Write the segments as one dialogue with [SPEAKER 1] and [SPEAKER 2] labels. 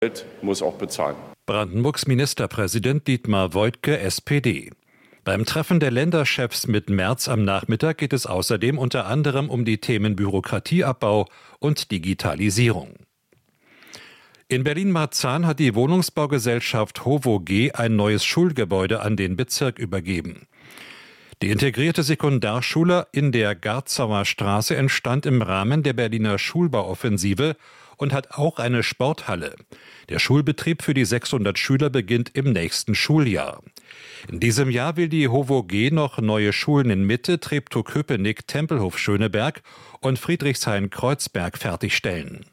[SPEAKER 1] muss auch bezahlen.
[SPEAKER 2] Brandenburgs Ministerpräsident Dietmar Woidke, SPD. Beim Treffen der Länderchefs mit Merz am Nachmittag geht es außerdem unter anderem um die Themen Bürokratieabbau und Digitalisierung. In Berlin-Marzahn hat die Wohnungsbaugesellschaft HOVOG ein neues Schulgebäude an den Bezirk übergeben. Die integrierte Sekundarschule in der Garzauer Straße entstand im Rahmen der Berliner Schulbauoffensive und hat auch eine Sporthalle. Der Schulbetrieb für die 600 Schüler beginnt im nächsten Schuljahr. In diesem Jahr will die HOVOG noch neue Schulen in Mitte, Treptow-Köpenick, Tempelhof-Schöneberg und Friedrichshain-Kreuzberg fertigstellen.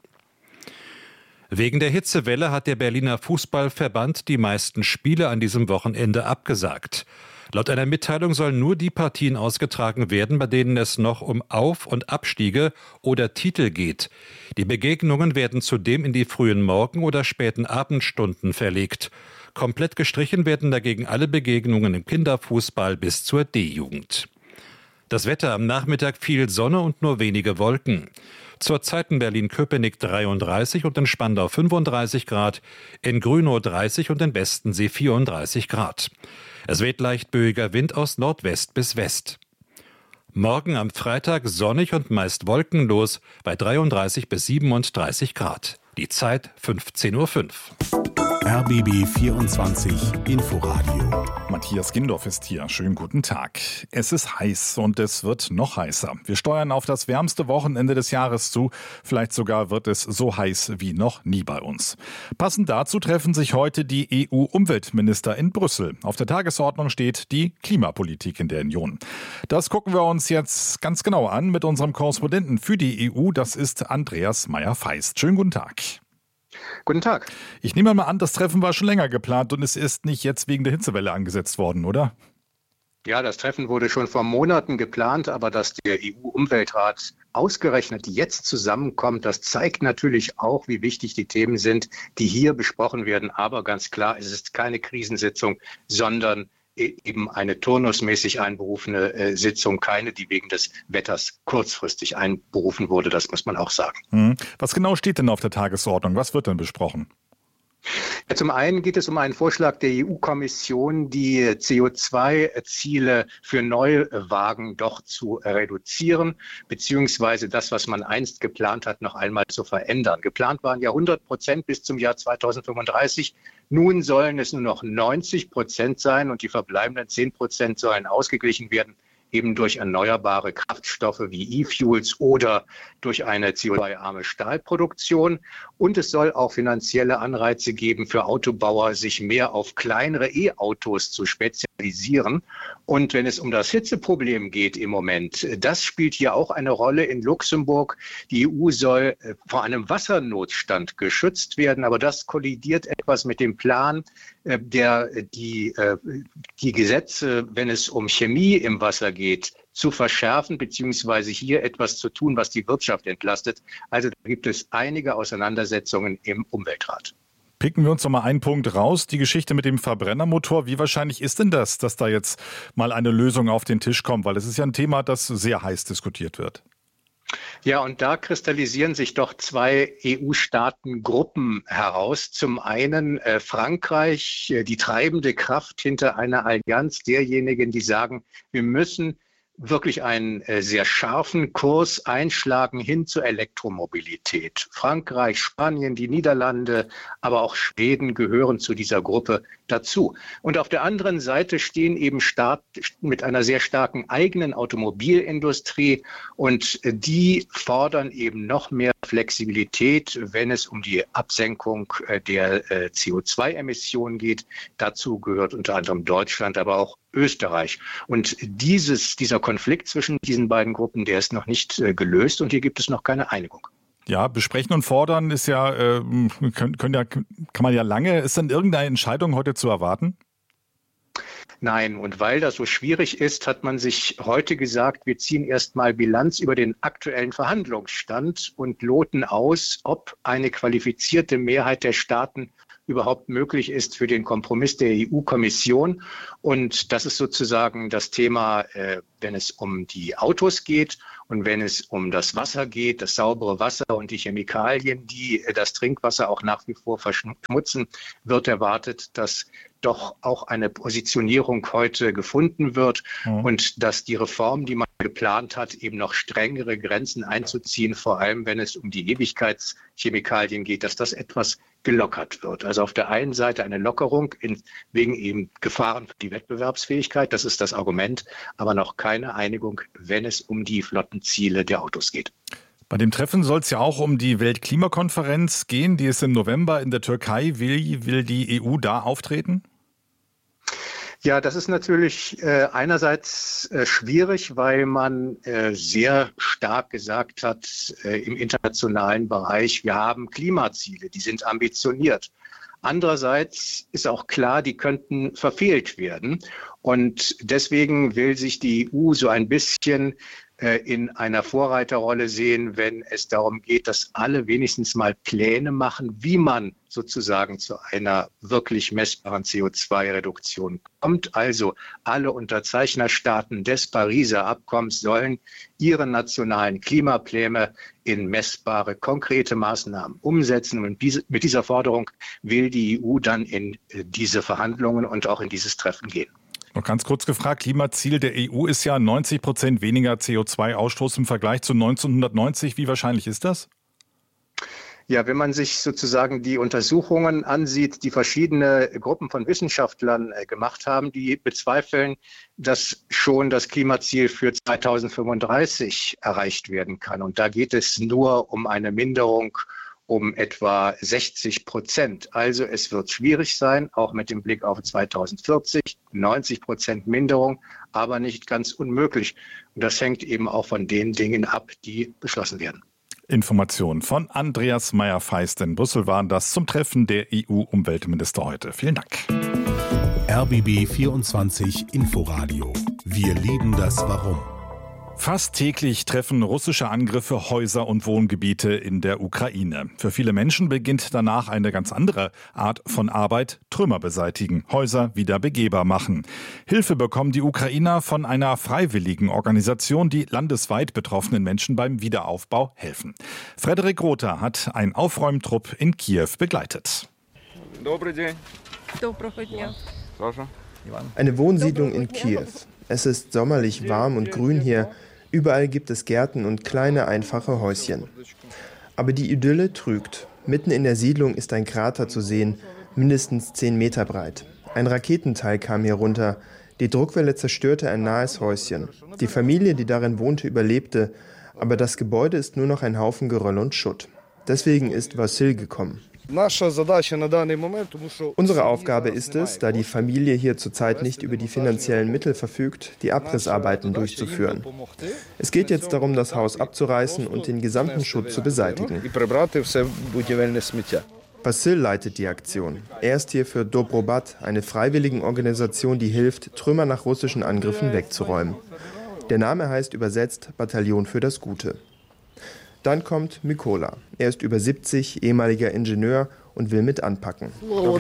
[SPEAKER 2] Wegen der Hitzewelle hat der Berliner Fußballverband die meisten Spiele an diesem Wochenende abgesagt. Laut einer Mitteilung sollen nur die Partien ausgetragen werden, bei denen es noch um Auf- und Abstiege oder Titel geht. Die Begegnungen werden zudem in die frühen Morgen- oder späten Abendstunden verlegt. Komplett gestrichen werden dagegen alle Begegnungen im Kinderfußball bis zur D-Jugend. Das Wetter: am Nachmittag viel Sonne und nur wenige Wolken. Zurzeit in Berlin-Köpenick 33 und in Spandau 35 Grad, in Grünow 30 und in Bestensee 34 Grad. Es weht leicht böiger Wind aus Nordwest bis West. Morgen am Freitag sonnig und meist wolkenlos bei 33 bis 37 Grad. Die Zeit 15:05 Uhr.
[SPEAKER 3] RBB 24 Inforadio.
[SPEAKER 4] Matthias Gindorf ist hier. Schönen guten Tag. Es ist heiß und es wird noch heißer. Wir steuern auf das wärmste Wochenende des Jahres zu. Vielleicht sogar wird es so heiß wie noch nie bei uns. Passend dazu treffen sich heute die EU-Umweltminister in Brüssel. Auf der Tagesordnung steht die Klimapolitik in der Union. Das gucken wir uns jetzt ganz genau an mit unserem Korrespondenten für die EU. Das ist Andreas Meyer-Feist. Schönen guten Tag.
[SPEAKER 5] Guten Tag.
[SPEAKER 4] Ich nehme mal an, das Treffen war schon länger geplant und es ist nicht jetzt wegen der Hitzewelle angesetzt worden, oder?
[SPEAKER 5] Ja, das Treffen wurde schon vor Monaten geplant, aber dass der EU-Umweltrat ausgerechnet jetzt zusammenkommt, das zeigt natürlich auch, wie wichtig die Themen sind, die hier besprochen werden. Aber ganz klar, es ist keine Krisensitzung, sondern eben eine turnusmäßig einberufene Sitzung, keine, die wegen des Wetters kurzfristig einberufen wurde, das muss man auch sagen.
[SPEAKER 4] Was genau steht denn auf der Tagesordnung? Was wird denn besprochen?
[SPEAKER 5] Ja, zum einen geht es um einen Vorschlag der EU-Kommission, die CO2-Ziele für Neuwagen doch zu reduzieren, beziehungsweise das, was man einst geplant hat, noch einmal zu verändern. Geplant waren ja 100% bis zum Jahr 2035. Nun sollen es nur noch 90% sein und die verbleibenden 10% sollen ausgeglichen werden, eben durch erneuerbare Kraftstoffe wie E-Fuels oder durch eine CO2-arme Stahlproduktion. Und es soll auch finanzielle Anreize geben für Autobauer, sich mehr auf kleinere E-Autos zu spezialisieren. Und wenn es um das Hitzeproblem geht im Moment, das spielt hier auch eine Rolle in Luxemburg. Die EU soll vor einem Wassernotstand geschützt werden, aber das kollidiert etwas mit dem Plan, der die Gesetze, wenn es um Chemie im Wasser geht, zu verschärfen, beziehungsweise hier etwas zu tun, was die Wirtschaft entlastet. Also da gibt es einige Auseinandersetzungen im Umweltrat.
[SPEAKER 4] Picken wir uns noch mal einen Punkt raus, die Geschichte mit dem Verbrennermotor. Wie wahrscheinlich ist denn das, dass da jetzt mal eine Lösung auf den Tisch kommt? Weil es ist ja ein Thema, das sehr heiß diskutiert wird.
[SPEAKER 5] Ja, und da kristallisieren sich doch zwei EU-Staatengruppen heraus. Zum einen Frankreich, die treibende Kraft hinter einer Allianz derjenigen, die sagen, wir müssen wirklich einen sehr scharfen Kurs einschlagen hin zur Elektromobilität. Frankreich, Spanien, die Niederlande, aber auch Schweden gehören zu dieser Gruppe dazu. Und auf der anderen Seite stehen eben Staaten mit einer sehr starken eigenen Automobilindustrie und die fordern eben noch mehr Flexibilität, wenn es um die Absenkung der CO2-Emissionen geht. Dazu gehört unter anderem Deutschland, aber auch Österreich. Und dieser Konflikt zwischen diesen beiden Gruppen, der ist noch nicht gelöst und hier gibt es noch keine Einigung.
[SPEAKER 4] Ja, besprechen und fordern ist ja, kann man ja lange. Ist denn irgendeine Entscheidung heute zu erwarten?
[SPEAKER 5] Nein, und weil das so schwierig ist, hat man sich heute gesagt, wir ziehen erstmal Bilanz über den aktuellen Verhandlungsstand und loten aus, ob eine qualifizierte Mehrheit der Staaten überhaupt möglich ist für den Kompromiss der EU-Kommission. Und das ist sozusagen das Thema, wenn es um die Autos geht. Und wenn es um das Wasser geht, das saubere Wasser und die Chemikalien, die das Trinkwasser auch nach wie vor verschmutzen, wird erwartet, dass doch auch eine Positionierung heute gefunden wird und dass die Reform, die man geplant hat, eben noch strengere Grenzen einzuziehen, vor allem wenn es um die Ewigkeitschemikalien geht, dass das etwas gelockert wird. Also auf der einen Seite eine Lockerung wegen eben Gefahren für die Wettbewerbsfähigkeit, das ist das Argument, aber noch keine Einigung, wenn es um die Flottenziele der Autos geht.
[SPEAKER 4] Bei dem Treffen soll es ja auch um die Weltklimakonferenz gehen, die ist im November in der Türkei. Will die EU da auftreten?
[SPEAKER 5] Ja, das ist natürlich einerseits schwierig, weil man sehr stark gesagt hat im internationalen Bereich, wir haben Klimaziele, die sind ambitioniert. Andererseits ist auch klar, die könnten verfehlt werden. Und deswegen will sich die EU so ein bisschen in einer Vorreiterrolle sehen, wenn es darum geht, dass alle wenigstens mal Pläne machen, wie man sozusagen zu einer wirklich messbaren CO2-Reduktion kommt. Also alle Unterzeichnerstaaten des Pariser Abkommens sollen ihre nationalen Klimapläne in messbare, konkrete Maßnahmen umsetzen. Und mit dieser Forderung will die EU dann in diese Verhandlungen und auch in dieses Treffen gehen.
[SPEAKER 4] Noch ganz kurz gefragt, Klimaziel der EU ist ja 90% weniger CO2-Ausstoß im Vergleich zu 1990. Wie wahrscheinlich ist das?
[SPEAKER 5] Ja, wenn man sich sozusagen die Untersuchungen ansieht, die verschiedene Gruppen von Wissenschaftlern gemacht haben, die bezweifeln, dass schon das Klimaziel für 2035 erreicht werden kann. Und da geht es nur um eine Minderung um etwa 60%. Also es wird schwierig sein, auch mit dem Blick auf 2040, 90% Minderung, aber nicht ganz unmöglich. Und das hängt eben auch von den Dingen ab, die beschlossen werden.
[SPEAKER 4] Informationen von Andreas Meyer-Feist in Brüssel waren das zum Treffen der EU-Umweltminister heute. Vielen Dank.
[SPEAKER 3] RBB 24 Inforadio. Wir lieben das Warum.
[SPEAKER 4] Fast täglich treffen russische Angriffe Häuser und Wohngebiete in der Ukraine. Für viele Menschen beginnt danach eine ganz andere Art von Arbeit: Trümmer beseitigen, Häuser wieder begehbar machen. Hilfe bekommen die Ukrainer von einer freiwilligen Organisation, die landesweit betroffenen Menschen beim Wiederaufbau helfen. Frederik Rother hat einen Aufräumtrupp in Kiew begleitet.
[SPEAKER 1] Eine Wohnsiedlung in Kiew. Es ist sommerlich warm und grün hier. Überall gibt es Gärten und kleine, einfache Häuschen. Aber die Idylle trügt. Mitten in der Siedlung ist ein Krater zu sehen, mindestens 10 Meter breit. Ein Raketenteil kam hier runter. Die Druckwelle zerstörte ein nahes Häuschen. Die Familie, die darin wohnte, überlebte. Aber das Gebäude ist nur noch ein Haufen Geröll und Schutt. Deswegen ist Wassil gekommen. Unsere Aufgabe ist es, da die Familie hier zurzeit nicht über die finanziellen Mittel verfügt, die Abrissarbeiten durchzuführen. Es geht jetzt darum, das Haus abzureißen und den gesamten Schutt zu beseitigen. Wassil leitet die Aktion. Er ist hier für Dobrobat, eine Freiwilligenorganisation, die hilft, Trümmer nach russischen Angriffen wegzuräumen. Der Name heißt übersetzt Bataillon für das Gute. Dann kommt Mykola. Er ist über 70, ehemaliger Ingenieur und will mit anpacken.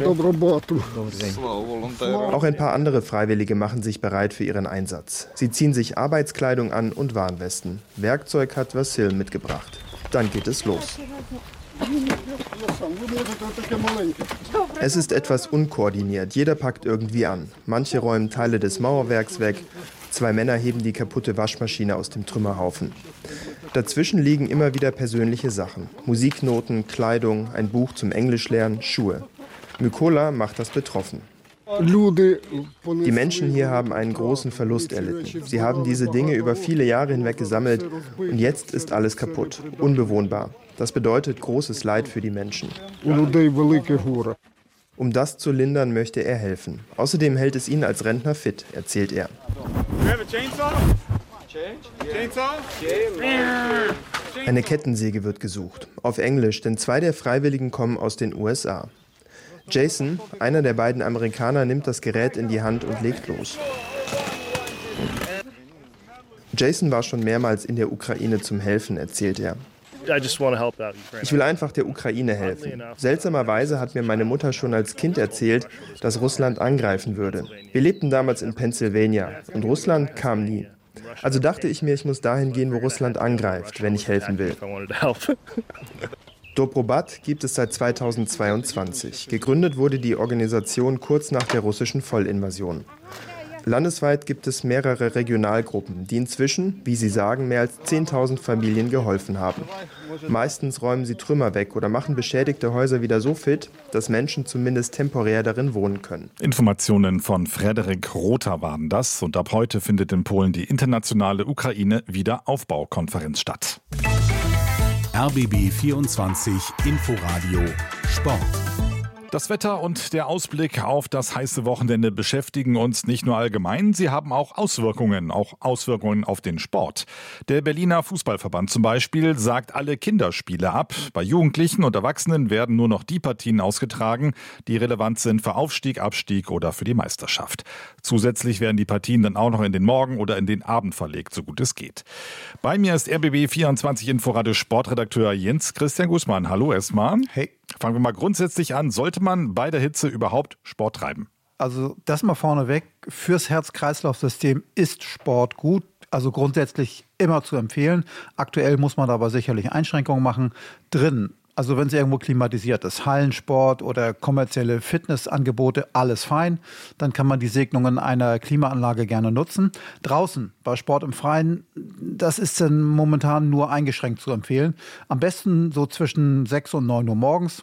[SPEAKER 1] Auch ein paar andere Freiwillige machen sich bereit für ihren Einsatz. Sie ziehen sich Arbeitskleidung an und Warnwesten. Werkzeug hat Wassil mitgebracht. Dann geht es los. Es ist etwas unkoordiniert. Jeder packt irgendwie an. Manche räumen Teile des Mauerwerks weg. 2 Männer heben die kaputte Waschmaschine aus dem Trümmerhaufen. Dazwischen liegen immer wieder persönliche Sachen. Musiknoten, Kleidung, ein Buch zum Englischlernen, Schuhe. Mykola macht das betroffen. Die Menschen hier haben einen großen Verlust erlitten. Sie haben diese Dinge über viele Jahre hinweg gesammelt und jetzt ist alles kaputt, unbewohnbar. Das bedeutet großes Leid für die Menschen. Um das zu lindern, möchte er helfen. Außerdem hält es ihn als Rentner fit, erzählt er. Eine Kettensäge wird gesucht. Auf Englisch, denn 2 der Freiwilligen kommen aus den USA. Jason, einer der beiden Amerikaner, nimmt das Gerät in die Hand und legt los. Jason war schon mehrmals in der Ukraine zum Helfen, erzählt er. Ich will einfach der Ukraine helfen. Seltsamerweise hat mir meine Mutter schon als Kind erzählt, dass Russland angreifen würde. Wir lebten damals in Pennsylvania und Russland kam nie. Also dachte ich mir, ich muss dahin gehen, wo Russland angreift, wenn ich helfen will. Dobrobat gibt es seit 2022. Gegründet wurde die Organisation kurz nach der russischen Vollinvasion. Landesweit gibt es mehrere Regionalgruppen, die inzwischen, wie sie sagen, mehr als 10.000 Familien geholfen haben. Meistens räumen sie Trümmer weg oder machen beschädigte Häuser wieder so fit, dass Menschen zumindest temporär darin wohnen können.
[SPEAKER 4] Informationen von Frederik Rother waren das. Und ab heute findet in Polen die internationale Ukraine-Wiederaufbaukonferenz statt.
[SPEAKER 3] RBB 24 Inforadio Sport.
[SPEAKER 4] Das Wetter und der Ausblick auf das heiße Wochenende beschäftigen uns nicht nur allgemein, sie haben auch Auswirkungen auf den Sport. Der Berliner Fußballverband zum Beispiel sagt alle Kinderspiele ab. Bei Jugendlichen und Erwachsenen werden nur noch die Partien ausgetragen, die relevant sind für Aufstieg, Abstieg oder für die Meisterschaft. Zusätzlich werden die Partien dann auch noch in den Morgen oder in den Abend verlegt, so gut es geht. Bei mir ist RBB 24 Inforadio Sportredakteur Jens Christian Guzman. Hallo erstmal.
[SPEAKER 6] Hey.
[SPEAKER 4] Fangen wir mal grundsätzlich an. Sollte man bei der Hitze überhaupt Sport treiben?
[SPEAKER 6] Also das mal vorneweg. Fürs Herz-Kreislauf-System ist Sport gut. Also grundsätzlich immer zu empfehlen. Aktuell muss man aber sicherlich Einschränkungen machen. Drinnen, also wenn es irgendwo klimatisiert ist, Hallensport oder kommerzielle Fitnessangebote, alles fein. Dann kann man die Segnungen einer Klimaanlage gerne nutzen. Draußen, bei Sport im Freien, das ist dann momentan nur eingeschränkt zu empfehlen. Am besten so zwischen 6 und 9 Uhr morgens.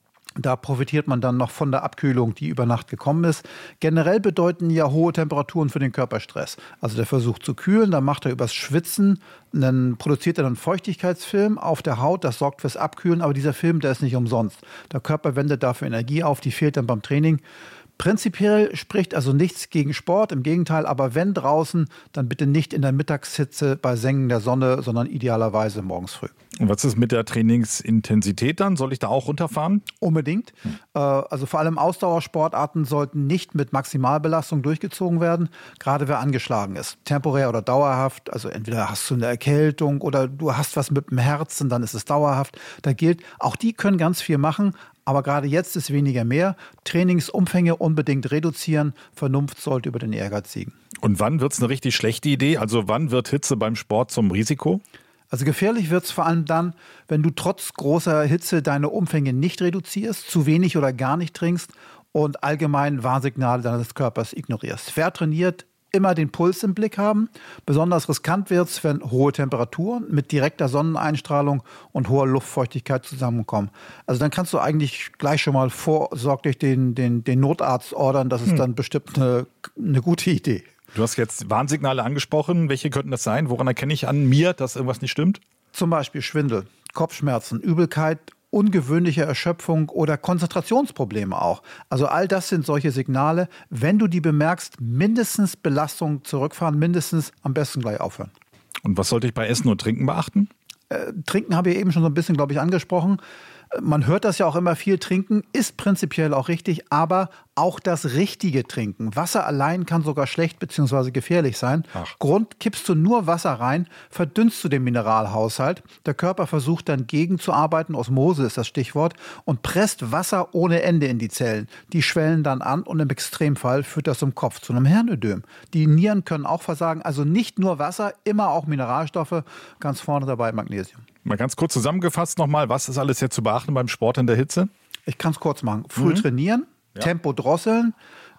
[SPEAKER 6] Da profitiert man dann noch von der Abkühlung, die über Nacht gekommen ist. Generell bedeuten ja hohe Temperaturen für den Körper Stress. Also der Versuch zu kühlen, dann macht er übers Schwitzen, dann produziert er einen Feuchtigkeitsfilm auf der Haut, das sorgt fürs Abkühlen, aber dieser Film, der ist nicht umsonst. Der Körper wendet dafür Energie auf, die fehlt dann beim Training. Prinzipiell spricht also nichts gegen Sport, im Gegenteil, aber wenn draußen, dann bitte nicht in der Mittagshitze bei Senken der Sonne, sondern idealerweise morgens früh.
[SPEAKER 4] Und was ist mit der Trainingsintensität dann? Soll ich da auch runterfahren?
[SPEAKER 6] Unbedingt. Also vor allem Ausdauersportarten sollten nicht mit Maximalbelastung durchgezogen werden, gerade wer angeschlagen ist. Temporär oder dauerhaft, also entweder hast du eine Erkältung oder du hast was mit dem Herzen, dann ist es dauerhaft. Da gilt, auch die können ganz viel machen, aber gerade jetzt ist weniger mehr. Trainingsumfänge unbedingt reduzieren. Vernunft sollte über den Ehrgeiz siegen.
[SPEAKER 4] Und wann wird es eine richtig schlechte Idee? Also wann wird Hitze beim Sport zum Risiko?
[SPEAKER 6] Also gefährlich wird es vor allem dann, wenn du trotz großer Hitze deine Umfänge nicht reduzierst, zu wenig oder gar nicht trinkst und allgemein Warnsignale deines Körpers ignorierst. Wer trainiert, immer den Puls im Blick haben. Besonders riskant wird es, wenn hohe Temperaturen mit direkter Sonneneinstrahlung und hoher Luftfeuchtigkeit zusammenkommen. Also dann kannst du eigentlich gleich schon mal vorsorglich den Notarzt ordern. Das ist dann bestimmt eine gute Idee.
[SPEAKER 4] Du hast jetzt Warnsignale angesprochen. Welche könnten das sein? Woran erkenne ich an mir, dass irgendwas nicht stimmt?
[SPEAKER 6] Zum Beispiel Schwindel, Kopfschmerzen, Übelkeit, ungewöhnliche Erschöpfung oder Konzentrationsprobleme auch. Also all das sind solche Signale. Wenn du die bemerkst, mindestens Belastung zurückfahren, mindestens am besten gleich aufhören.
[SPEAKER 4] Und was sollte ich bei Essen und Trinken beachten?
[SPEAKER 6] Trinken habe ich eben schon so ein bisschen, glaube ich, angesprochen. Man hört das ja auch immer, viel trinken ist prinzipiell auch richtig, aber auch das richtige Trinken. Wasser allein kann sogar schlecht bzw. gefährlich sein. Grund, kippst du nur Wasser rein, verdünnst du den Mineralhaushalt. Der Körper versucht dann gegenzuarbeiten, Osmose ist das Stichwort, und presst Wasser ohne Ende in die Zellen. Die schwellen dann an und im Extremfall führt das im Kopf zu einem Hirnödem. Die Nieren können auch versagen, also nicht nur Wasser, immer auch Mineralstoffe, ganz vorne dabei Magnesium.
[SPEAKER 4] Mal ganz kurz zusammengefasst nochmal, was ist alles jetzt zu beachten beim Sport in der Hitze?
[SPEAKER 6] Ich kann es kurz machen. Früh trainieren, Tempo drosseln,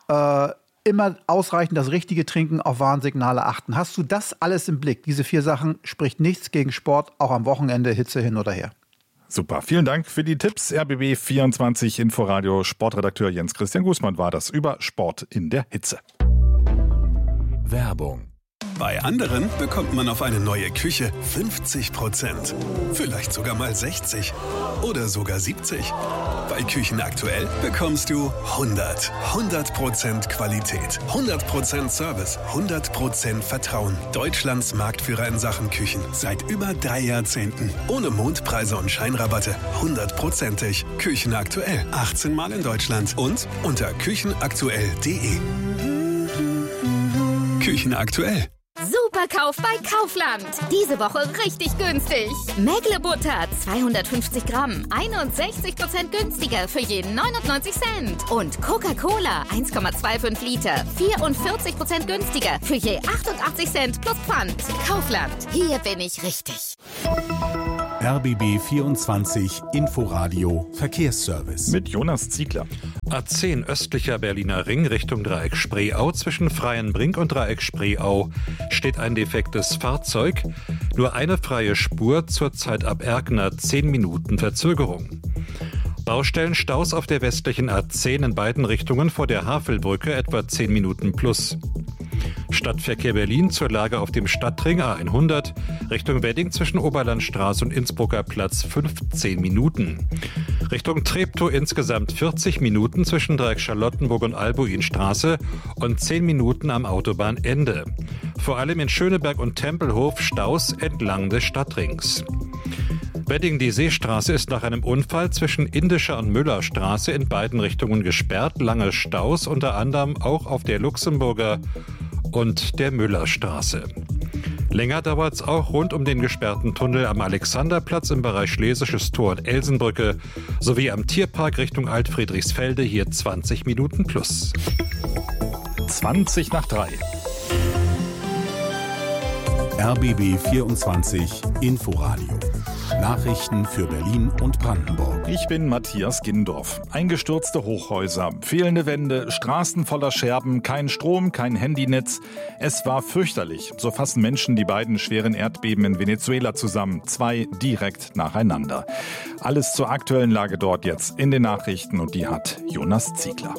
[SPEAKER 6] immer ausreichend das richtige Trinken, auf Warnsignale achten. Hast du das alles im Blick? Diese 4 Sachen, spricht nichts gegen Sport, auch am Wochenende, Hitze hin oder her.
[SPEAKER 4] Super, vielen Dank für die Tipps. RBB 24 Inforadio Sportredakteur Jens Christian Guzman war das über Sport in der Hitze.
[SPEAKER 3] Werbung.
[SPEAKER 7] Bei anderen bekommt man auf eine neue Küche 50%. Vielleicht sogar mal 60% oder sogar 70%. Bei Küchen aktuell bekommst du 100% Qualität, 100% Service, 100% Vertrauen. Deutschlands Marktführer in Sachen Küchen seit über 3 Jahrzehnten. Ohne Mondpreise und Scheinrabatte, 100%ig. Küchen aktuell, 18 Mal in Deutschland und unter küchenaktuell.de. Küchen aktuell.
[SPEAKER 8] Superkauf bei Kaufland. Diese Woche richtig günstig. Mägle Butter 250 Gramm, 61% günstiger für jeden 99 Cent. Und Coca-Cola, 1,25 Liter, 44% günstiger für je 88 Cent plus Pfand. Kaufland, hier bin ich richtig.
[SPEAKER 3] RBB 24 Inforadio Verkehrsservice.
[SPEAKER 4] Mit Jonas Ziegler.
[SPEAKER 2] A10 östlicher Berliner Ring Richtung Dreieck Spreeau zwischen Freienbrink und Dreieck Spreeau steht ein defektes Fahrzeug. Nur eine freie Spur, zurzeit ab Erkner 10 Minuten Verzögerung. Baustellenstaus auf der westlichen A10 in beiden Richtungen vor der Havelbrücke etwa 10 Minuten plus. Stadtverkehr Berlin zur Lage auf dem Stadtring A100 Richtung Wedding zwischen Oberlandstraße und Innsbrucker Platz 15 Minuten. Richtung Treptow insgesamt 40 Minuten zwischen Dreieck Charlottenburg und Albuinstraße und 10 Minuten am Autobahnende. Vor allem in Schöneberg und Tempelhof Staus entlang des Stadtrings. Wedding, die Seestraße ist nach einem Unfall zwischen Indischer und Müllerstraße in beiden Richtungen gesperrt. Lange Staus, unter anderem auch auf der Luxemburger und der Müllerstraße. Länger dauert es auch rund um den gesperrten Tunnel am Alexanderplatz im Bereich Schlesisches Tor und Elsenbrücke sowie am Tierpark Richtung Altfriedrichsfelde, hier 20 Minuten plus.
[SPEAKER 4] 20 nach 3.
[SPEAKER 3] RBB 24 Inforadio. Nachrichten für Berlin und Brandenburg.
[SPEAKER 4] Ich bin Matthias Gindorf. Eingestürzte Hochhäuser, fehlende Wände, Straßen voller Scherben, kein Strom, kein Handynetz. Es war fürchterlich. So fassen Menschen die beiden schweren Erdbeben in Venezuela zusammen. 2 direkt nacheinander. Alles zur aktuellen Lage dort jetzt in den Nachrichten und die hat Jonas Ziegler.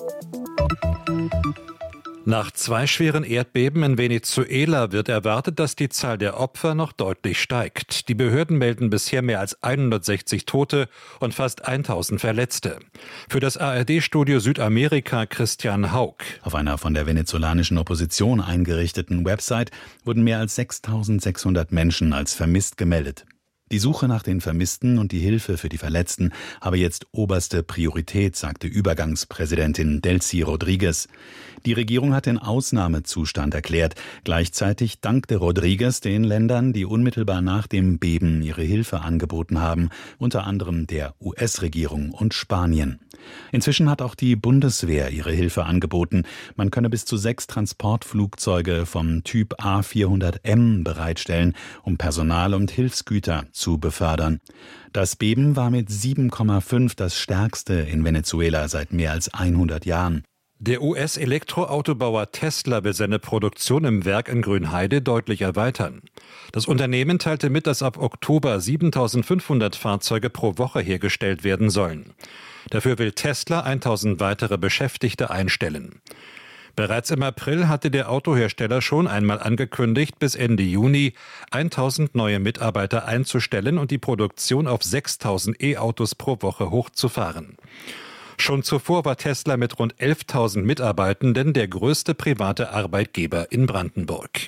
[SPEAKER 2] Nach 2 schweren Erdbeben in Venezuela wird erwartet, dass die Zahl der Opfer noch deutlich steigt. Die Behörden melden bisher mehr als 160 Tote und fast 1000 Verletzte. Für das ARD-Studio Südamerika Christian Haug.
[SPEAKER 9] Auf einer von der venezolanischen Opposition eingerichteten Website wurden mehr als 6.600 Menschen als vermisst gemeldet. Die Suche nach den Vermissten und die Hilfe für die Verletzten habe jetzt oberste Priorität, sagte Übergangspräsidentin Delcy Rodriguez. Die Regierung hat den Ausnahmezustand erklärt. Gleichzeitig dankte Rodriguez den Ländern, die unmittelbar nach dem Beben ihre Hilfe angeboten haben, unter anderem der US-Regierung und Spanien. Inzwischen hat auch die Bundeswehr ihre Hilfe angeboten. Man könne bis zu 6 Transportflugzeuge vom Typ A400M bereitstellen, um Personal und Hilfsgüter zu befördern. Das Beben war mit 7,5 das stärkste in Venezuela seit mehr als 100 Jahren.
[SPEAKER 2] Der US-Elektroautobauer Tesla will seine Produktion im Werk in Grünheide deutlich erweitern. Das Unternehmen teilte mit, dass ab Oktober 7.500 Fahrzeuge pro Woche hergestellt werden sollen. Dafür will Tesla 1.000 weitere Beschäftigte einstellen. Bereits im April hatte der Autohersteller schon einmal angekündigt, bis Ende Juni 1.000 neue Mitarbeiter einzustellen und die Produktion auf 6.000 E-Autos pro Woche hochzufahren. Schon zuvor war Tesla mit rund 11.000 Mitarbeitenden der größte private Arbeitgeber in Brandenburg.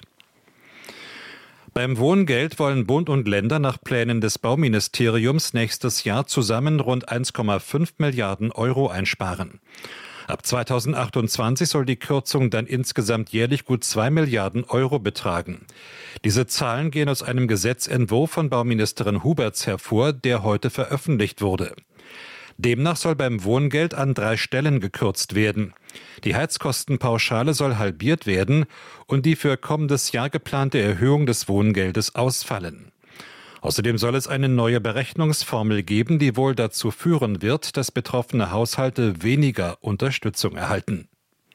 [SPEAKER 2] Beim Wohngeld wollen Bund und Länder nach Plänen des Bauministeriums nächstes Jahr zusammen rund 1,5 Milliarden Euro einsparen. Ab 2028 soll die Kürzung dann insgesamt jährlich gut 2 Milliarden Euro betragen. Diese Zahlen gehen aus einem Gesetzentwurf von Bauministerin Huberts hervor, der heute veröffentlicht wurde. Demnach soll beim Wohngeld an 3 Stellen gekürzt werden. Die Heizkostenpauschale soll halbiert werden und die für kommendes Jahr geplante Erhöhung des Wohngeldes ausfallen. Außerdem soll es eine neue Berechnungsformel geben, die wohl dazu führen wird, dass betroffene Haushalte weniger Unterstützung erhalten.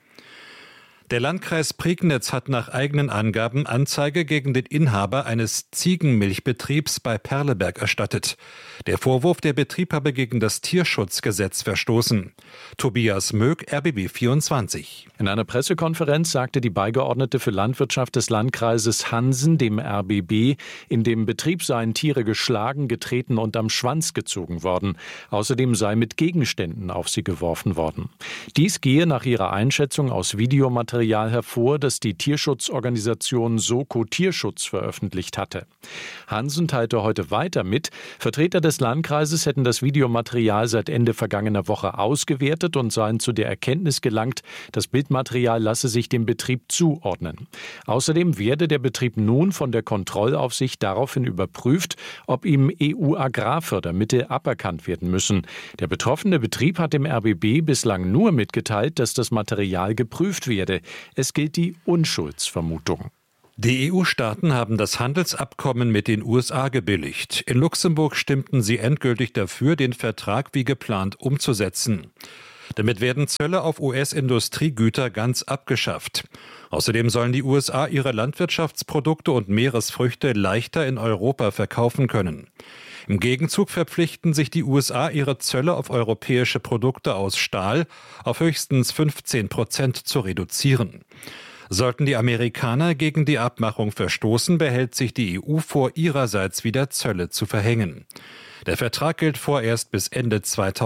[SPEAKER 2] Der Landkreis Prignitz hat nach eigenen Angaben Anzeige gegen den Inhaber eines Ziegenmilchbetriebs bei Perleberg erstattet. Der Vorwurf, der Betrieb habe gegen das Tierschutzgesetz verstoßen. Tobias Möck, RBB 24.
[SPEAKER 10] In einer Pressekonferenz sagte die Beigeordnete für Landwirtschaft des Landkreises Hansen dem RBB, in dem Betrieb seien Tiere geschlagen, getreten und am Schwanz gezogen worden. Außerdem sei mit Gegenständen auf sie geworfen worden. Dies gehe nach ihrer Einschätzung aus Videomaterial Videomaterial hervor, das die Tierschutzorganisation Soko Tierschutz veröffentlicht hatte. Hansen teilte heute weiter mit, Vertreter des Landkreises hätten das Videomaterial seit Ende vergangener Woche ausgewertet und seien zu der Erkenntnis gelangt, das Bildmaterial lasse sich dem Betrieb zuordnen. Außerdem werde der Betrieb nun von der Kontrollaufsicht daraufhin überprüft, ob ihm EU-Agrarfördermittel aberkannt werden müssen. Der betroffene Betrieb hat dem RBB bislang nur mitgeteilt, dass das Material geprüft werde. Es gilt die Unschuldsvermutung.
[SPEAKER 2] Die EU-Staaten haben das Handelsabkommen mit den USA gebilligt. In Luxemburg stimmten sie endgültig dafür, den Vertrag wie geplant umzusetzen. Damit werden Zölle auf US-Industriegüter ganz abgeschafft. Außerdem sollen die USA ihre Landwirtschaftsprodukte und Meeresfrüchte leichter in Europa verkaufen können. Im Gegenzug verpflichten sich die USA, ihre Zölle auf europäische Produkte aus Stahl auf höchstens 15% zu reduzieren. Sollten die Amerikaner gegen die Abmachung verstoßen, behält sich die EU vor, ihrerseits wieder Zölle zu verhängen. Der Vertrag gilt vorerst bis Ende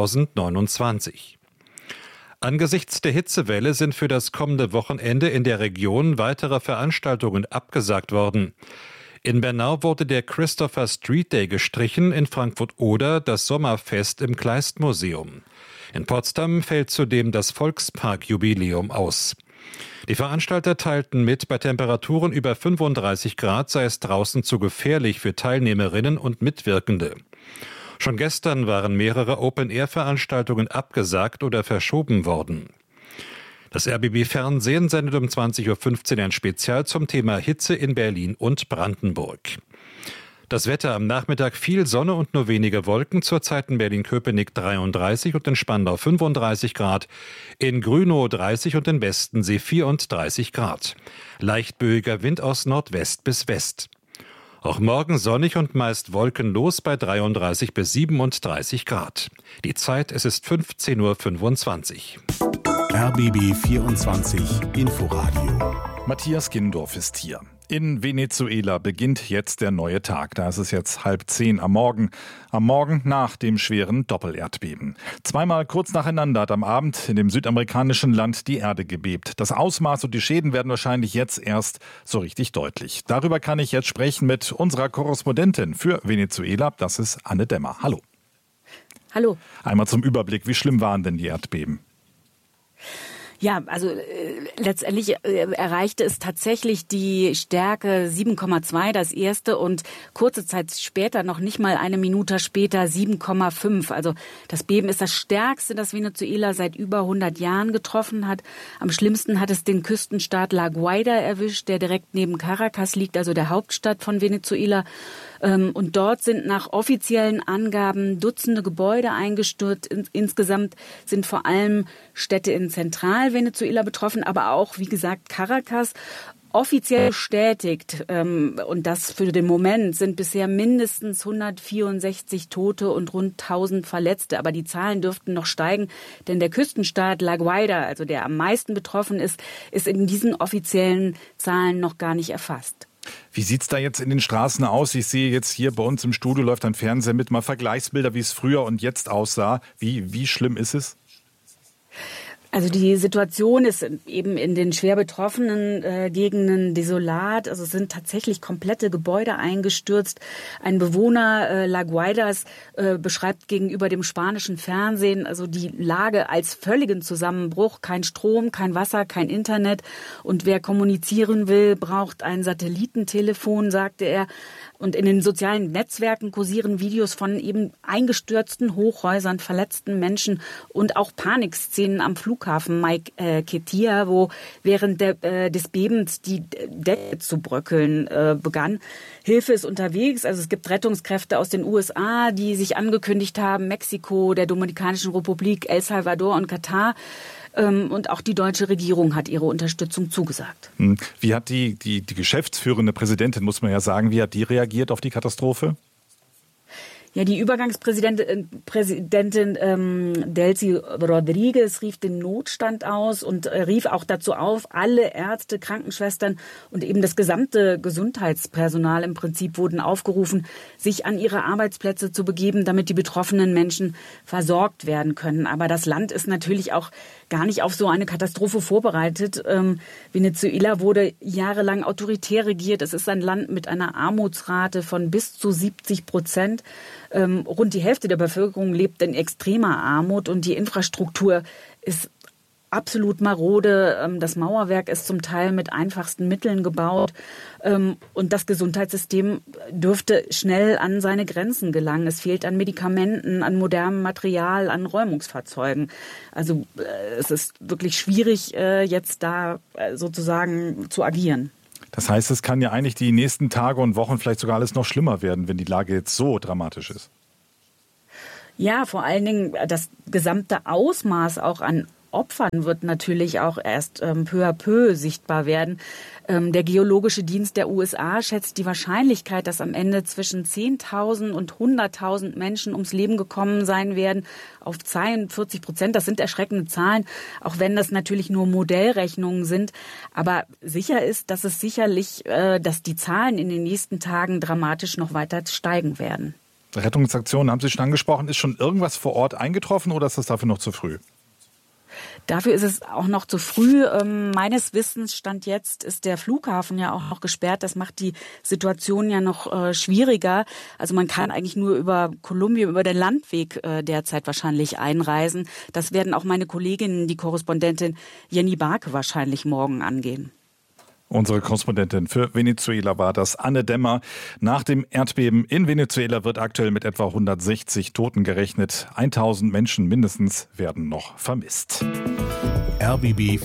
[SPEAKER 2] 2029. Angesichts der Hitzewelle sind für das kommende Wochenende in der Region weitere Veranstaltungen abgesagt worden. In Bernau wurde der Christopher Street Day gestrichen, in Frankfurt-Oder das Sommerfest im Kleist-Museum. In Potsdam fällt zudem das Volkspark-Jubiläum aus. Die Veranstalter teilten mit, bei Temperaturen über 35 Grad sei es draußen zu gefährlich für Teilnehmerinnen und Mitwirkende. Schon gestern waren mehrere Open-Air-Veranstaltungen abgesagt oder verschoben worden. Das RBB-Fernsehen sendet um 20.15 Uhr ein Spezial zum Thema Hitze in Berlin und Brandenburg. Das Wetter am Nachmittag: viel Sonne und nur wenige Wolken, zurzeit in Berlin-Köpenick 33 und in Spandau 35 Grad, in Grünow 30 und in Westensee 34 Grad. Leicht böiger Wind aus Nordwest bis West. Auch morgen sonnig und meist wolkenlos bei 33 bis 37 Grad. Die Zeit, es ist 15.25 Uhr.
[SPEAKER 3] RBB 24 Inforadio.
[SPEAKER 4] Matthias Gindorf ist hier. In Venezuela beginnt jetzt der neue Tag. Da ist es jetzt 9:30 am Morgen. Am Morgen nach dem schweren Doppelerdbeben. Zweimal kurz nacheinander hat am Abend in dem südamerikanischen Land die Erde gebebt. Das Ausmaß und die Schäden werden wahrscheinlich jetzt erst so richtig deutlich. Darüber kann ich jetzt sprechen mit unserer Korrespondentin für Venezuela. Das ist Anne Dämmer. Hallo.
[SPEAKER 11] Hallo.
[SPEAKER 4] Einmal zum Überblick. Wie schlimm waren denn die Erdbeben?
[SPEAKER 11] Ja, also letztendlich erreichte es tatsächlich die Stärke 7,2, das erste, und kurze Zeit später, noch nicht mal eine Minute später, 7,5. Also das Beben ist das stärkste, das Venezuela seit über 100 Jahren getroffen hat. Am schlimmsten hat es den Küstenstaat La Guaira erwischt, der direkt neben Caracas liegt, also der Hauptstadt von Venezuela. Und dort sind nach offiziellen Angaben Dutzende Gebäude eingestürzt. Insgesamt sind vor allem Städte in Zentralvenezuela betroffen, aber auch, wie gesagt, Caracas. Offiziell bestätigt, und das für den Moment, sind bisher mindestens 164 Tote und rund 1000 Verletzte. Aber die Zahlen dürften noch steigen, denn der Küstenstaat La Guaira, also der am meisten betroffen ist in diesen offiziellen Zahlen noch gar nicht erfasst.
[SPEAKER 4] Wie sieht's da jetzt in den Straßen aus? Ich sehe jetzt hier bei uns im Studio läuft ein Fernseher mit, mal Vergleichsbilder, wie es früher und jetzt aussah. Wie schlimm ist es?
[SPEAKER 11] Also die Situation ist eben in den schwer betroffenen Gegenden desolat. Also es sind tatsächlich komplette Gebäude eingestürzt. Ein Bewohner La Guairas beschreibt gegenüber dem spanischen Fernsehen also die Lage als völligen Zusammenbruch. Kein Strom, kein Wasser, kein Internet. Und wer kommunizieren will, braucht ein Satellitentelefon, sagte er. Und in den sozialen Netzwerken kursieren Videos von eben eingestürzten Hochhäusern, verletzten Menschen und auch Panikszenen am Flughafen Maiquetía, wo während des Bebens die Decke zu bröckeln begann. Hilfe ist unterwegs, also es gibt Rettungskräfte aus den USA, die sich angekündigt haben, Mexiko, der Dominikanischen Republik, El Salvador und Katar. Und auch die deutsche Regierung hat ihre Unterstützung zugesagt.
[SPEAKER 4] Wie hat die geschäftsführende Präsidentin, muss man ja sagen, wie hat die reagiert auf die Katastrophe?
[SPEAKER 11] Ja, die Übergangspräsidentin Delcy Rodriguez rief den Notstand aus und rief auch dazu auf, alle Ärzte, Krankenschwestern und eben das gesamte Gesundheitspersonal im Prinzip wurden aufgerufen, sich an ihre Arbeitsplätze zu begeben, damit die betroffenen Menschen versorgt werden können. Aber das Land ist natürlich auch gar nicht auf so eine Katastrophe vorbereitet. Venezuela wurde jahrelang autoritär regiert. Es ist ein Land mit einer Armutsrate von bis zu 70%. Rund die Hälfte der Bevölkerung lebt in extremer Armut und die Infrastruktur ist absolut marode. Das Mauerwerk ist zum Teil mit einfachsten Mitteln gebaut. Und das Gesundheitssystem dürfte schnell an seine Grenzen gelangen. Es fehlt an Medikamenten, an modernem Material, an Räumungsfahrzeugen. Also es ist wirklich schwierig, jetzt da sozusagen zu agieren.
[SPEAKER 4] Das heißt, es kann ja eigentlich die nächsten Tage und Wochen vielleicht sogar alles noch schlimmer werden, wenn die Lage jetzt so dramatisch ist.
[SPEAKER 11] Ja, vor allen Dingen das gesamte Ausmaß auch an Opfern wird natürlich auch erst peu à peu sichtbar werden. Der Geologische Dienst der USA schätzt die Wahrscheinlichkeit, dass am Ende zwischen 10.000 und 100.000 Menschen ums Leben gekommen sein werden, auf 42%. Das sind erschreckende Zahlen, auch wenn das natürlich nur Modellrechnungen sind. Aber sicher ist, dass es sicherlich, dass die Zahlen in den nächsten Tagen dramatisch noch weiter steigen werden.
[SPEAKER 4] Rettungsaktionen haben Sie schon angesprochen. Ist schon irgendwas vor Ort eingetroffen oder ist das dafür noch zu früh?
[SPEAKER 11] Dafür ist es auch noch zu früh. Meines Wissens Stand jetzt ist der Flughafen ja auch noch gesperrt. Das macht die Situation ja noch schwieriger. Also man kann eigentlich nur über Kolumbien, über den Landweg derzeit wahrscheinlich einreisen. Das werden auch meine Kolleginnen, die Korrespondentin Jenny Barke, wahrscheinlich morgen angehen.
[SPEAKER 4] Unsere Korrespondentin für Venezuela war das, Anne Demmer. Nach dem Erdbeben in Venezuela wird aktuell mit etwa 160 Toten gerechnet. 1000 Menschen mindestens werden noch vermisst.
[SPEAKER 3] RBB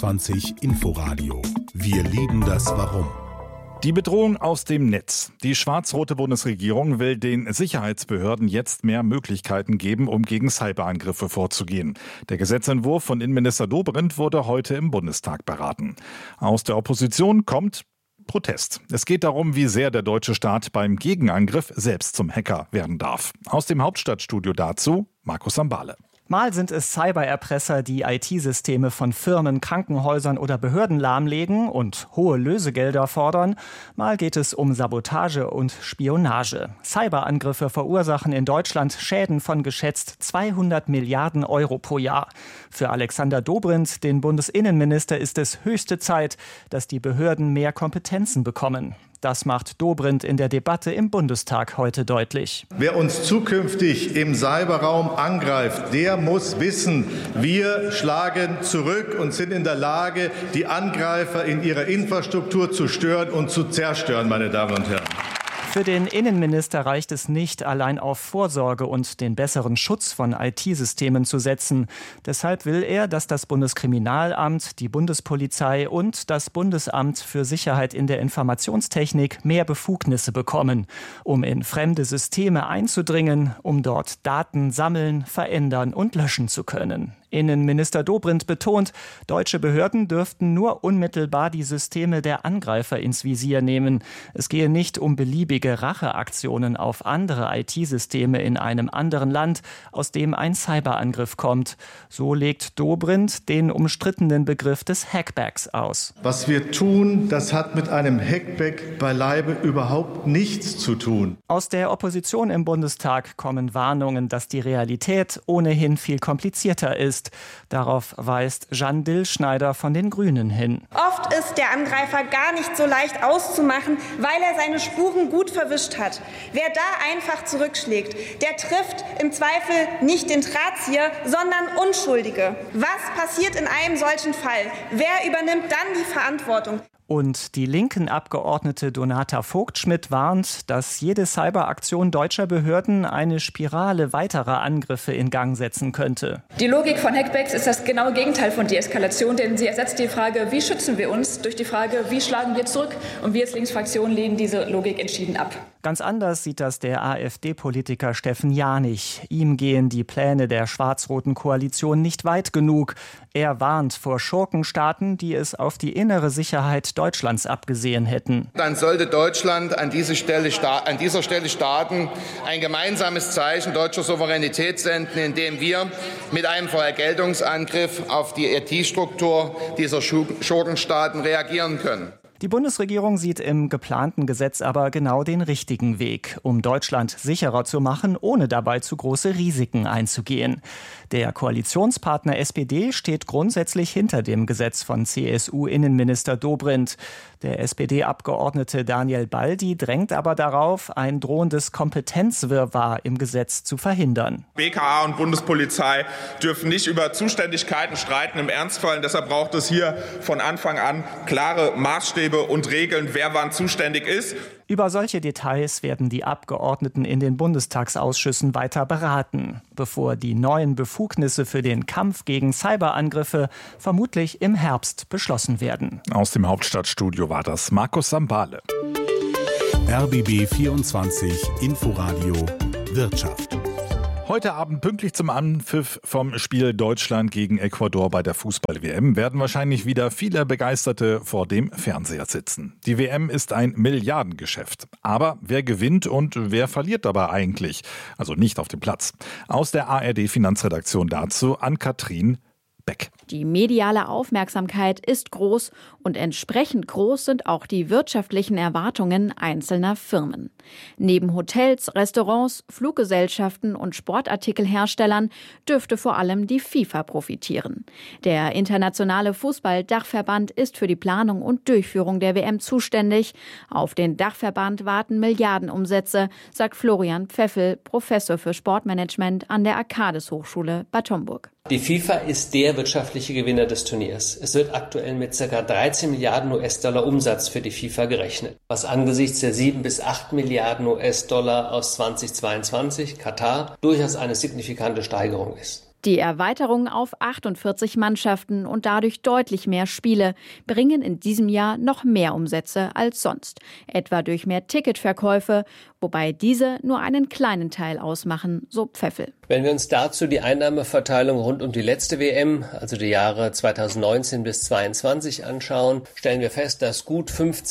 [SPEAKER 3] 24 Inforadio. Wir lieben das Warum.
[SPEAKER 4] Die Bedrohung aus dem Netz. Die schwarz-rote Bundesregierung will den Sicherheitsbehörden jetzt mehr Möglichkeiten geben, um gegen Cyberangriffe vorzugehen. Der Gesetzentwurf von Innenminister Dobrindt wurde heute im Bundestag beraten. Aus der Opposition kommt Protest. Es geht darum, wie sehr der deutsche Staat beim Gegenangriff selbst zum Hacker werden darf. Aus dem Hauptstadtstudio dazu Markus Sambale.
[SPEAKER 12] Mal sind es Cybererpresser, die IT-Systeme von Firmen, Krankenhäusern oder Behörden lahmlegen und hohe Lösegelder fordern. Mal geht es um Sabotage und Spionage. Cyberangriffe verursachen in Deutschland Schäden von geschätzt 200 Milliarden Euro pro Jahr. Für Alexander Dobrindt, den Bundesinnenminister, ist es höchste Zeit, dass die Behörden mehr Kompetenzen bekommen. Das macht Dobrindt in der Debatte im Bundestag heute deutlich.
[SPEAKER 13] Wer uns zukünftig im Cyberraum angreift, der muss wissen, wir schlagen zurück und sind in der Lage, die Angreifer in ihrer Infrastruktur zu stören und zu zerstören, meine Damen und Herren.
[SPEAKER 12] Für den Innenminister reicht es nicht, allein auf Vorsorge und den besseren Schutz von IT-Systemen zu setzen. Deshalb will er, dass das Bundeskriminalamt, die Bundespolizei und das Bundesamt für Sicherheit in der Informationstechnik mehr Befugnisse bekommen, um in fremde Systeme einzudringen, um dort Daten sammeln, verändern und löschen zu können. Innenminister Dobrindt betont, deutsche Behörden dürften nur unmittelbar die Systeme der Angreifer ins Visier nehmen. Es gehe nicht um beliebige Racheaktionen auf andere IT-Systeme in einem anderen Land, aus dem ein Cyberangriff kommt. So legt Dobrindt den umstrittenen Begriff des Hackbacks aus.
[SPEAKER 13] Was wir tun, das hat mit einem Hackback beileibe überhaupt nichts zu tun.
[SPEAKER 12] Aus der Opposition im Bundestag kommen Warnungen, dass die Realität ohnehin viel komplizierter ist. Darauf weist Jeanne Dillschneider von den Grünen hin.
[SPEAKER 14] Oft ist der Angreifer gar nicht so leicht auszumachen, weil er seine Spuren gut verwischt hat. Wer da einfach zurückschlägt, der trifft im Zweifel nicht den Drahtzieher, sondern Unschuldige. Was passiert in einem solchen Fall? Wer übernimmt dann die Verantwortung?
[SPEAKER 12] Und die linken Abgeordnete Donata Vogt-Schmidt warnt, dass jede Cyberaktion deutscher Behörden eine Spirale weiterer Angriffe in Gang setzen könnte.
[SPEAKER 15] Die Logik von Hackbacks ist das genaue Gegenteil von Deeskalation, denn sie ersetzt die Frage, wie schützen wir uns, durch die Frage, wie schlagen wir zurück. Und wir als Linksfraktion lehnen diese Logik entschieden ab.
[SPEAKER 12] Ganz anders sieht das der AfD-Politiker Steffen Janich. Ihm gehen die Pläne der schwarz-roten Koalition nicht weit genug. Er warnt vor Schurkenstaaten, die es auf die innere Sicherheit Deutschlands abgesehen hätten.
[SPEAKER 16] Dann sollte Deutschland an dieser Stelle Staaten ein gemeinsames Zeichen deutscher Souveränität senden, indem wir mit einem Vergeltungsangriff auf die IT-Struktur dieser Schurkenstaaten reagieren können.
[SPEAKER 12] Die Bundesregierung sieht im geplanten Gesetz aber genau den richtigen Weg, um Deutschland sicherer zu machen, ohne dabei zu große Risiken einzugehen. Der Koalitionspartner SPD steht grundsätzlich hinter dem Gesetz von CSU-Innenminister Dobrindt. Der SPD-Abgeordnete Daniel Baldi drängt aber darauf, ein drohendes Kompetenzwirrwarr im Gesetz zu verhindern.
[SPEAKER 17] BKA und Bundespolizei dürfen nicht über Zuständigkeiten streiten im Ernstfall. Und deshalb braucht es hier von Anfang an klare Maßstäbe und Regeln, wer wann zuständig ist.
[SPEAKER 12] Über solche Details werden die Abgeordneten in den Bundestagsausschüssen weiter beraten, bevor die neuen Befugnisse für den Kampf gegen Cyberangriffe vermutlich im Herbst beschlossen werden.
[SPEAKER 4] Aus dem Hauptstadtstudio war das Markus Sambale.
[SPEAKER 3] RBB 24 Inforadio Wirtschaft.
[SPEAKER 4] Heute Abend pünktlich zum Anpfiff vom Spiel Deutschland gegen Ecuador bei der Fußball-WM werden wahrscheinlich wieder viele Begeisterte vor dem Fernseher sitzen. Die WM ist ein Milliardengeschäft. Aber wer gewinnt und wer verliert dabei eigentlich? Also nicht auf dem Platz. Aus der ARD-Finanzredaktion dazu Ann-Kathrin Beck.
[SPEAKER 18] Die mediale Aufmerksamkeit ist groß und entsprechend groß sind auch die wirtschaftlichen Erwartungen einzelner Firmen. Neben Hotels, Restaurants, Fluggesellschaften und Sportartikelherstellern dürfte vor allem die FIFA profitieren. Der internationale Fußball-Dachverband ist für die Planung und Durchführung der WM zuständig. Auf den Dachverband warten Milliardenumsätze, sagt Florian Pfeffel, Professor für Sportmanagement an der Arcades-Hochschule Bad Homburg.
[SPEAKER 19] Die FIFA ist der wirtschaftliche Gewinner des Turniers. Es wird aktuell mit ca. 13 Milliarden US-Dollar Umsatz für die FIFA gerechnet, was angesichts der 7 bis 8 Milliarden US-Dollar aus 2022 Katar durchaus eine signifikante Steigerung ist.
[SPEAKER 18] Die Erweiterung auf 48 Mannschaften und dadurch deutlich mehr Spiele bringen in diesem Jahr noch mehr Umsätze als sonst, etwa durch mehr Ticketverkäufe, wobei diese nur einen kleinen Teil ausmachen, so Pfeffel.
[SPEAKER 19] Wenn wir uns dazu die Einnahmeverteilung rund um die letzte WM, also die Jahre 2019 bis 2022 anschauen, stellen wir fest, dass gut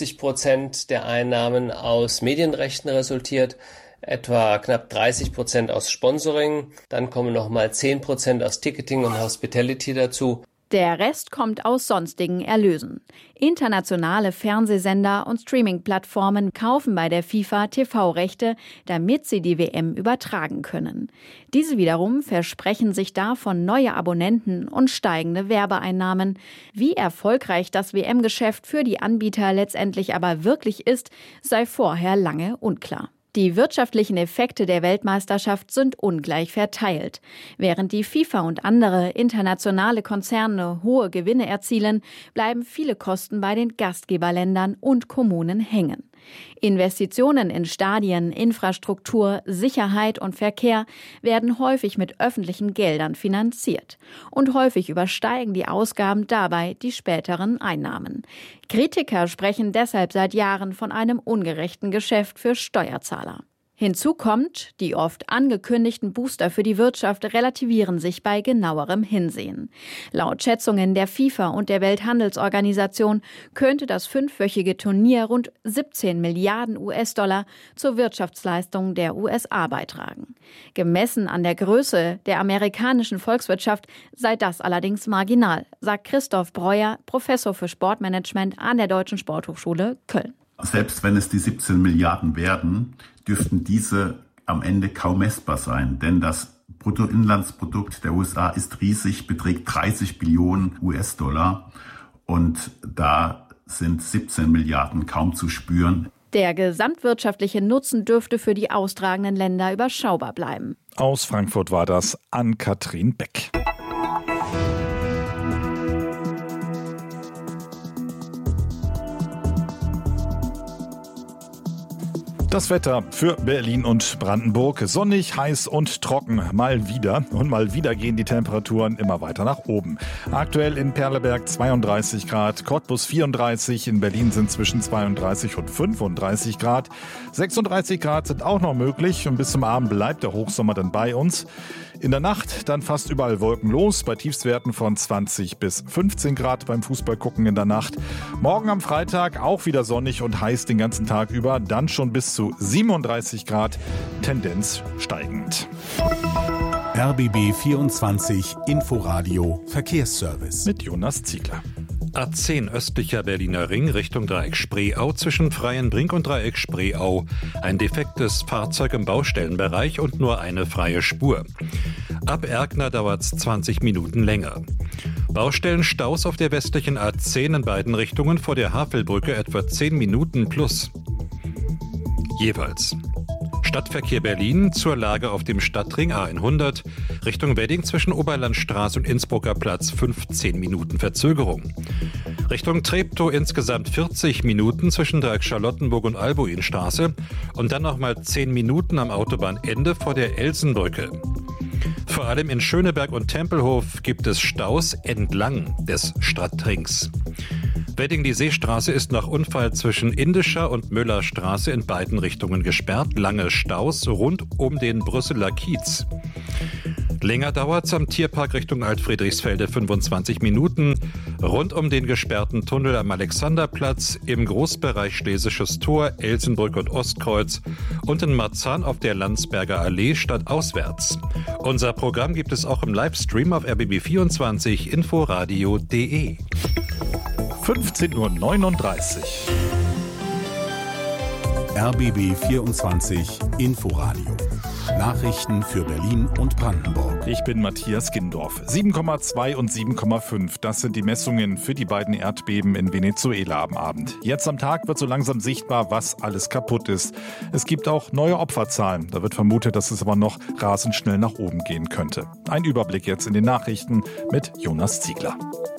[SPEAKER 19] 50% der Einnahmen aus Medienrechten resultiert, etwa knapp 30% aus Sponsoring, dann kommen nochmal 10% aus Ticketing und Hospitality dazu.
[SPEAKER 18] Der Rest kommt aus sonstigen Erlösen. Internationale Fernsehsender und Streaming-Plattformen kaufen bei der FIFA TV-Rechte, damit sie die WM übertragen können. Diese wiederum versprechen sich davon neue Abonnenten und steigende Werbeeinnahmen. Wie erfolgreich das WM-Geschäft für die Anbieter letztendlich aber wirklich ist, sei vorher lange unklar. Die wirtschaftlichen Effekte der Weltmeisterschaft sind ungleich verteilt. Während die FIFA und andere internationale Konzerne hohe Gewinne erzielen, bleiben viele Kosten bei den Gastgeberländern und Kommunen hängen. Investitionen in Stadien, Infrastruktur, Sicherheit und Verkehr werden häufig mit öffentlichen Geldern finanziert. Und häufig übersteigen die Ausgaben dabei die späteren Einnahmen. Kritiker sprechen deshalb seit Jahren von einem ungerechten Geschäft für Steuerzahler. Hinzu kommt, die oft angekündigten Booster für die Wirtschaft relativieren sich bei genauerem Hinsehen. Laut Schätzungen der FIFA und der Welthandelsorganisation könnte das 5-wöchige Turnier rund 17 Milliarden US-Dollar zur Wirtschaftsleistung der USA beitragen. Gemessen an der Größe der amerikanischen Volkswirtschaft sei das allerdings marginal, sagt Christoph Breuer, Professor für Sportmanagement an der Deutschen Sporthochschule Köln.
[SPEAKER 20] Selbst wenn es die 17 Milliarden werden, dürften diese am Ende kaum messbar sein. Denn das Bruttoinlandsprodukt der USA ist riesig, beträgt 30 Billionen US-Dollar. Und da sind 17 Milliarden kaum zu spüren.
[SPEAKER 18] Der gesamtwirtschaftliche Nutzen dürfte für die austragenden Länder überschaubar bleiben.
[SPEAKER 4] Aus Frankfurt war das Ann-Kathrin Beck. Das Wetter für Berlin und Brandenburg. Sonnig, heiß und trocken. Mal wieder. Und mal wieder gehen die Temperaturen immer weiter nach oben. Aktuell in Perleberg 32 Grad, Cottbus 34. In Berlin sind zwischen 32 und 35 Grad. 36 Grad sind auch noch möglich. Und bis zum Abend bleibt der Hochsommer dann bei uns. In der Nacht dann fast überall wolkenlos, bei Tiefstwerten von 20 bis 15 Grad beim Fußballgucken in der Nacht. Morgen am Freitag auch wieder sonnig und heiß den ganzen Tag über, dann schon bis zu 37 Grad, Tendenz steigend.
[SPEAKER 3] RBB 24 Inforadio Verkehrsservice
[SPEAKER 4] mit Jonas Ziegler.
[SPEAKER 2] A10 östlicher Berliner Ring Richtung Dreieck Spreeau zwischen Freienbrink und Dreieck Spreeau. Ein defektes Fahrzeug im Baustellenbereich und nur eine freie Spur. Ab Erkner dauert es 20 Minuten länger. Baustellenstaus auf der westlichen A10 in beiden Richtungen vor der Havelbrücke etwa 10 Minuten plus. Jeweils. Stadtverkehr Berlin zur Lage auf dem Stadtring A100 Richtung Wedding zwischen Oberlandstraße und Innsbrucker Platz 15 Minuten Verzögerung. Richtung Treptow insgesamt 40 Minuten zwischen Dreieck Charlottenburg und Albuinstraße und dann nochmal 10 Minuten am Autobahnende vor der Elsenbrücke. Vor allem in Schöneberg und Tempelhof gibt es Staus entlang des Stadtrings. Wedding die Seestraße ist nach Unfall zwischen Indischer und Müllerstraße in beiden Richtungen gesperrt. Lange Staus rund um den Brüsseler Kiez. Länger dauert's am Tierpark Richtung Altfriedrichsfelde 25 Minuten. Rund um den gesperrten Tunnel am Alexanderplatz, im Großbereich Schlesisches Tor, Elsenbrück und Ostkreuz und in Marzahn auf der Landsberger Allee stadtauswärts. Unser Programm gibt es auch im Livestream auf RBB24 inforadio.de.
[SPEAKER 4] 15:39 Uhr.
[SPEAKER 3] RBB 24 Inforadio. Nachrichten für Berlin und Brandenburg.
[SPEAKER 4] Ich bin Matthias Gindorf. 7,2 und 7,5. Das sind die Messungen für die beiden Erdbeben in Venezuela am Abend. Jetzt am Tag wird so langsam sichtbar, was alles kaputt ist. Es gibt auch neue Opferzahlen. Da wird vermutet, dass es aber noch rasend schnell nach oben gehen könnte. Ein Überblick jetzt in den Nachrichten mit Jonas Ziegler.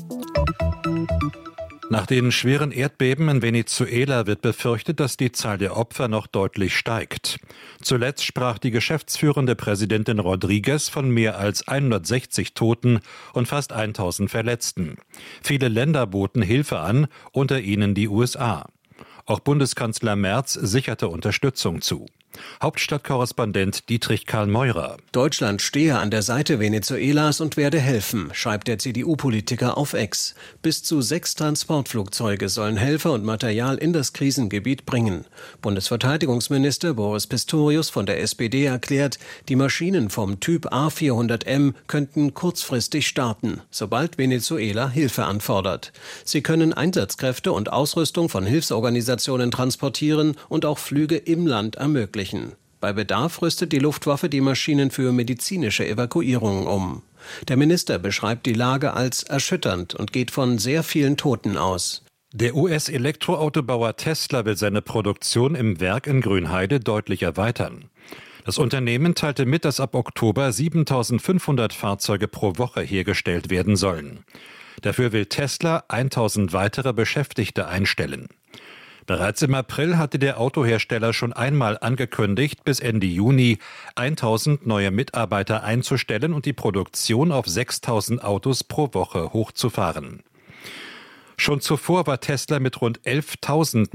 [SPEAKER 2] Nach den schweren Erdbeben in Venezuela wird befürchtet, dass die Zahl der Opfer noch deutlich steigt. Zuletzt sprach die geschäftsführende Präsidentin Rodriguez von mehr als 160 Toten und fast 1000 Verletzten. Viele Länder boten Hilfe an, unter ihnen die USA. Auch Bundeskanzler Merz sicherte Unterstützung zu. Hauptstadtkorrespondent Dietrich Karl Meurer.
[SPEAKER 21] Deutschland stehe an der Seite Venezuelas und werde helfen, schreibt der CDU-Politiker auf X. Bis zu 6 Transportflugzeuge sollen Helfer und Material in das Krisengebiet bringen. Bundesverteidigungsminister Boris Pistorius von der SPD erklärt, die Maschinen vom Typ A400M könnten kurzfristig starten, sobald Venezuela Hilfe anfordert. Sie können Einsatzkräfte und Ausrüstung von Hilfsorganisationen transportieren und auch Flüge im Land ermöglichen. Bei Bedarf rüstet die Luftwaffe die Maschinen für medizinische Evakuierungen um. Der Minister beschreibt die Lage als erschütternd und geht von sehr vielen Toten aus.
[SPEAKER 2] Der US-Elektroautobauer Tesla will seine Produktion im Werk in Grünheide deutlich erweitern. Das Unternehmen teilte mit, dass ab Oktober 7.500 Fahrzeuge pro Woche hergestellt werden sollen. Dafür will Tesla 1.000 weitere Beschäftigte einstellen. Bereits im April hatte der Autohersteller schon einmal angekündigt, bis Ende Juni 1.000 neue Mitarbeiter einzustellen und die Produktion auf 6.000 Autos pro Woche hochzufahren. Schon zuvor war Tesla mit rund 11.000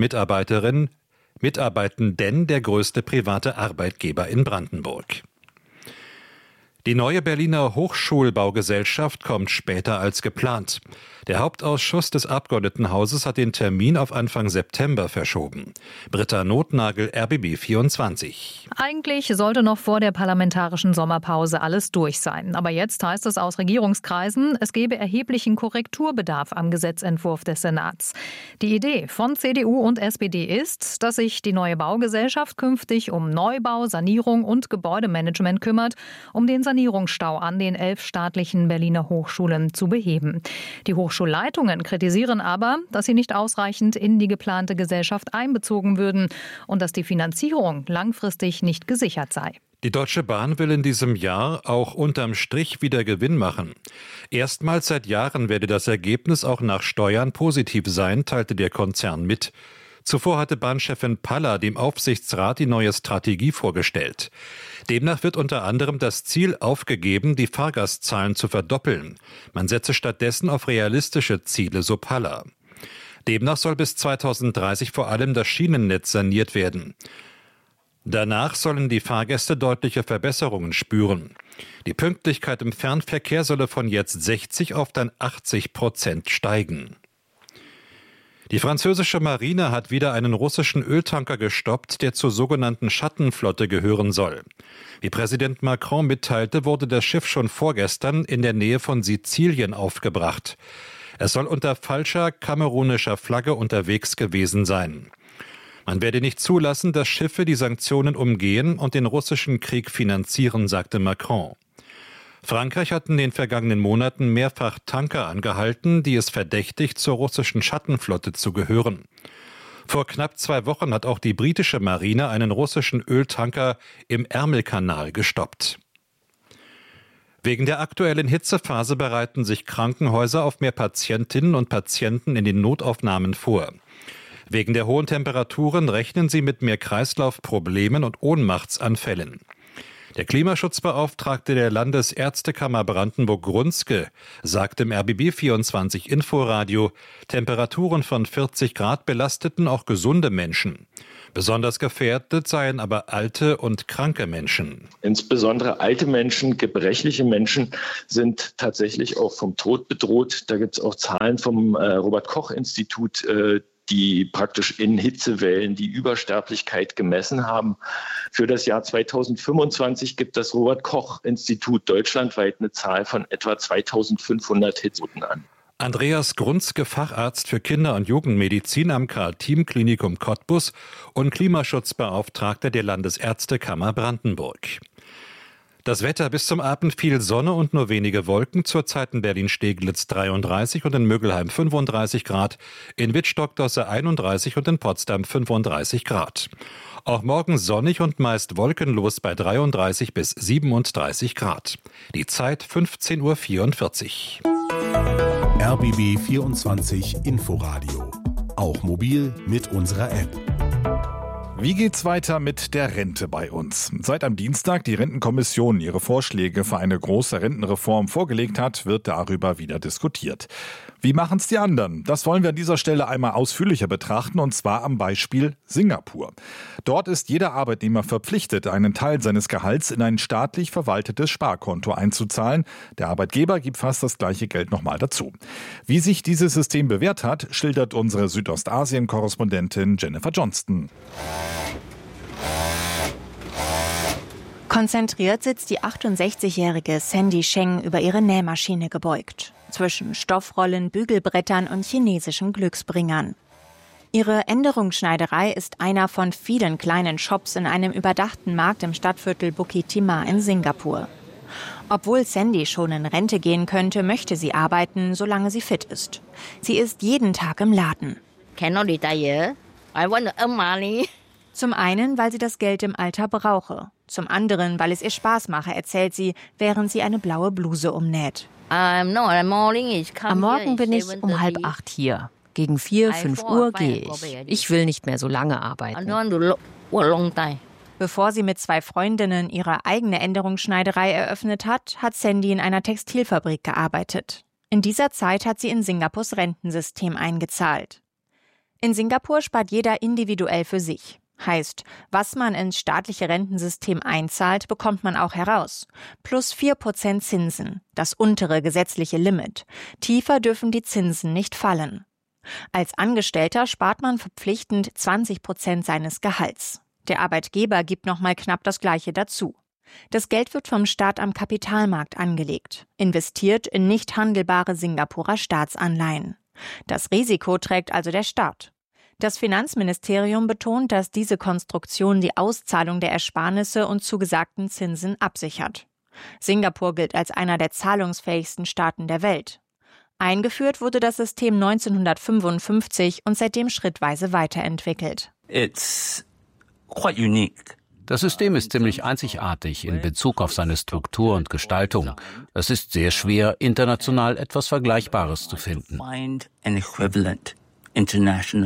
[SPEAKER 2] Mitarbeitenden der größte private Arbeitgeber in Brandenburg. Die neue Berliner Hochschulbaugesellschaft kommt später als geplant. Der Hauptausschuss des Abgeordnetenhauses hat den Termin auf Anfang September verschoben. Britta Notnagel, RBB 24.
[SPEAKER 22] Eigentlich sollte noch vor der parlamentarischen Sommerpause alles durch sein. Aber jetzt heißt es aus Regierungskreisen, es gebe erheblichen Korrekturbedarf am Gesetzentwurf des Senats. Die Idee von CDU und SPD ist, dass sich die neue Baugesellschaft künftig um Neubau, Sanierung und Gebäudemanagement kümmert, um den Sanierungsstau an den 11 staatlichen Berliner Hochschulen zu beheben. Die Hochschulleitungen kritisieren aber, dass sie nicht ausreichend in die geplante Gesellschaft einbezogen würden und dass die Finanzierung langfristig nicht gesichert sei.
[SPEAKER 2] Die Deutsche Bahn will in diesem Jahr auch unterm Strich wieder Gewinn machen. Erstmals seit Jahren werde das Ergebnis auch nach Steuern positiv sein, teilte der Konzern mit. Zuvor hatte Bahnchefin Palla dem Aufsichtsrat die neue Strategie vorgestellt. Demnach wird unter anderem das Ziel aufgegeben, die Fahrgastzahlen zu verdoppeln. Man setze stattdessen auf realistische Ziele, so Palla. Demnach soll bis 2030 vor allem das Schienennetz saniert werden. Danach sollen die Fahrgäste deutliche Verbesserungen spüren. Die Pünktlichkeit im Fernverkehr solle von jetzt 60 auf dann 80% steigen. Die französische Marine hat wieder einen russischen Öltanker gestoppt, der zur sogenannten Schattenflotte gehören soll. Wie Präsident Macron mitteilte, wurde das Schiff schon vorgestern in der Nähe von Sizilien aufgebracht. Es soll unter falscher kamerunischer Flagge unterwegs gewesen sein. Man werde nicht zulassen, dass Schiffe die Sanktionen umgehen und den russischen Krieg finanzieren, sagte Macron. Frankreich hat in den vergangenen Monaten mehrfach Tanker angehalten, die es verdächtigt, zur russischen Schattenflotte zu gehören. Vor knapp 2 Wochen hat auch die britische Marine einen russischen Öltanker im Ärmelkanal gestoppt. Wegen der aktuellen Hitzephase bereiten sich Krankenhäuser auf mehr Patientinnen und Patienten in den Notaufnahmen vor. Wegen der hohen Temperaturen rechnen sie mit mehr Kreislaufproblemen und Ohnmachtsanfällen. Der Klimaschutzbeauftragte der Landesärztekammer Brandenburg-Grunzke sagt im RBB24 Inforadio, Temperaturen von 40 Grad belasteten auch gesunde Menschen. Besonders gefährdet seien aber alte und kranke Menschen.
[SPEAKER 1] Insbesondere alte Menschen, gebrechliche Menschen sind tatsächlich auch vom Tod bedroht. Da gibt es auch Zahlen vom Robert-Koch-Institut, die praktisch in Hitzewellen die Übersterblichkeit gemessen haben. Für das Jahr 2025 gibt das Robert-Koch-Institut deutschlandweit eine Zahl von etwa 2500 Hitzetoten an.
[SPEAKER 2] Andreas Grunzke, Facharzt für Kinder- und Jugendmedizin am Karl-Team-Klinikum Cottbus und Klimaschutzbeauftragter der Landesärztekammer Brandenburg. Das Wetter: bis zum Abend viel Sonne und nur wenige Wolken. Zurzeit in Berlin-Steglitz 33 und in Mögelheim 35 Grad, in Wittstock-Dosse 31 und in Potsdam 35 Grad. Auch morgen sonnig und meist wolkenlos bei 33 bis 37 Grad. Die Zeit 15:44 Uhr.
[SPEAKER 3] RBB 24 Inforadio. Auch mobil mit unserer App.
[SPEAKER 4] Wie geht's weiter mit der Rente bei uns? Seit am Dienstag die Rentenkommission ihre Vorschläge für eine große Rentenreform vorgelegt hat, wird darüber wieder diskutiert. Wie machen's die anderen? Das wollen wir an dieser Stelle einmal ausführlicher betrachten, und zwar am Beispiel Singapur. Dort ist jeder Arbeitnehmer verpflichtet, einen Teil seines Gehalts in ein staatlich verwaltetes Sparkonto einzuzahlen. Der Arbeitgeber gibt fast das gleiche Geld nochmal dazu. Wie sich dieses System bewährt hat, schildert unsere Südostasien-Korrespondentin Jennifer Johnston.
[SPEAKER 5] Konzentriert sitzt die 68-jährige Sandy Sheng über ihre Nähmaschine gebeugt. Zwischen Stoffrollen, Bügelbrettern und chinesischen Glücksbringern. Ihre Änderungsschneiderei ist einer von vielen kleinen Shops in einem überdachten Markt im Stadtviertel Bukit Timah in Singapur. Obwohl Sandy schon in Rente gehen könnte, möchte sie arbeiten, solange sie fit ist. Sie ist jeden Tag im Laden.
[SPEAKER 23] Cannot retire. I want to earn money.
[SPEAKER 5] Zum einen, weil sie das Geld im Alter brauche. Zum anderen, weil es ihr Spaß mache, erzählt sie, während sie eine blaue Bluse umnäht.
[SPEAKER 23] Am
[SPEAKER 24] Morgen bin ich um 7:30 hier. Gegen 4, 5 Uhr gehe ich. Ich will nicht mehr so lange arbeiten.
[SPEAKER 5] Bevor sie mit 2 Freundinnen ihre eigene Änderungsschneiderei eröffnet hat, hat Sandy in einer Textilfabrik gearbeitet. In dieser Zeit hat sie in Singapurs Rentensystem eingezahlt. In Singapur spart jeder individuell für sich. Heißt, was man ins staatliche Rentensystem einzahlt, bekommt man auch heraus. Plus 4% Zinsen, das untere gesetzliche Limit. Tiefer dürfen die Zinsen nicht fallen. Als Angestellter spart man verpflichtend 20% seines Gehalts. Der Arbeitgeber gibt nochmal knapp das Gleiche dazu. Das Geld wird vom Staat am Kapitalmarkt angelegt, investiert in nicht handelbare Singapurer Staatsanleihen. Das Risiko trägt also der Staat. Das Finanzministerium betont, dass diese Konstruktion die Auszahlung der Ersparnisse und zugesagten Zinsen absichert. Singapur gilt als einer der zahlungsfähigsten Staaten der Welt. Eingeführt wurde das System 1955 und seitdem schrittweise weiterentwickelt.
[SPEAKER 25] It's quite unique. Das System ist ziemlich einzigartig in Bezug auf seine Struktur und Gestaltung. Es ist sehr schwer, international etwas Vergleichbares zu finden.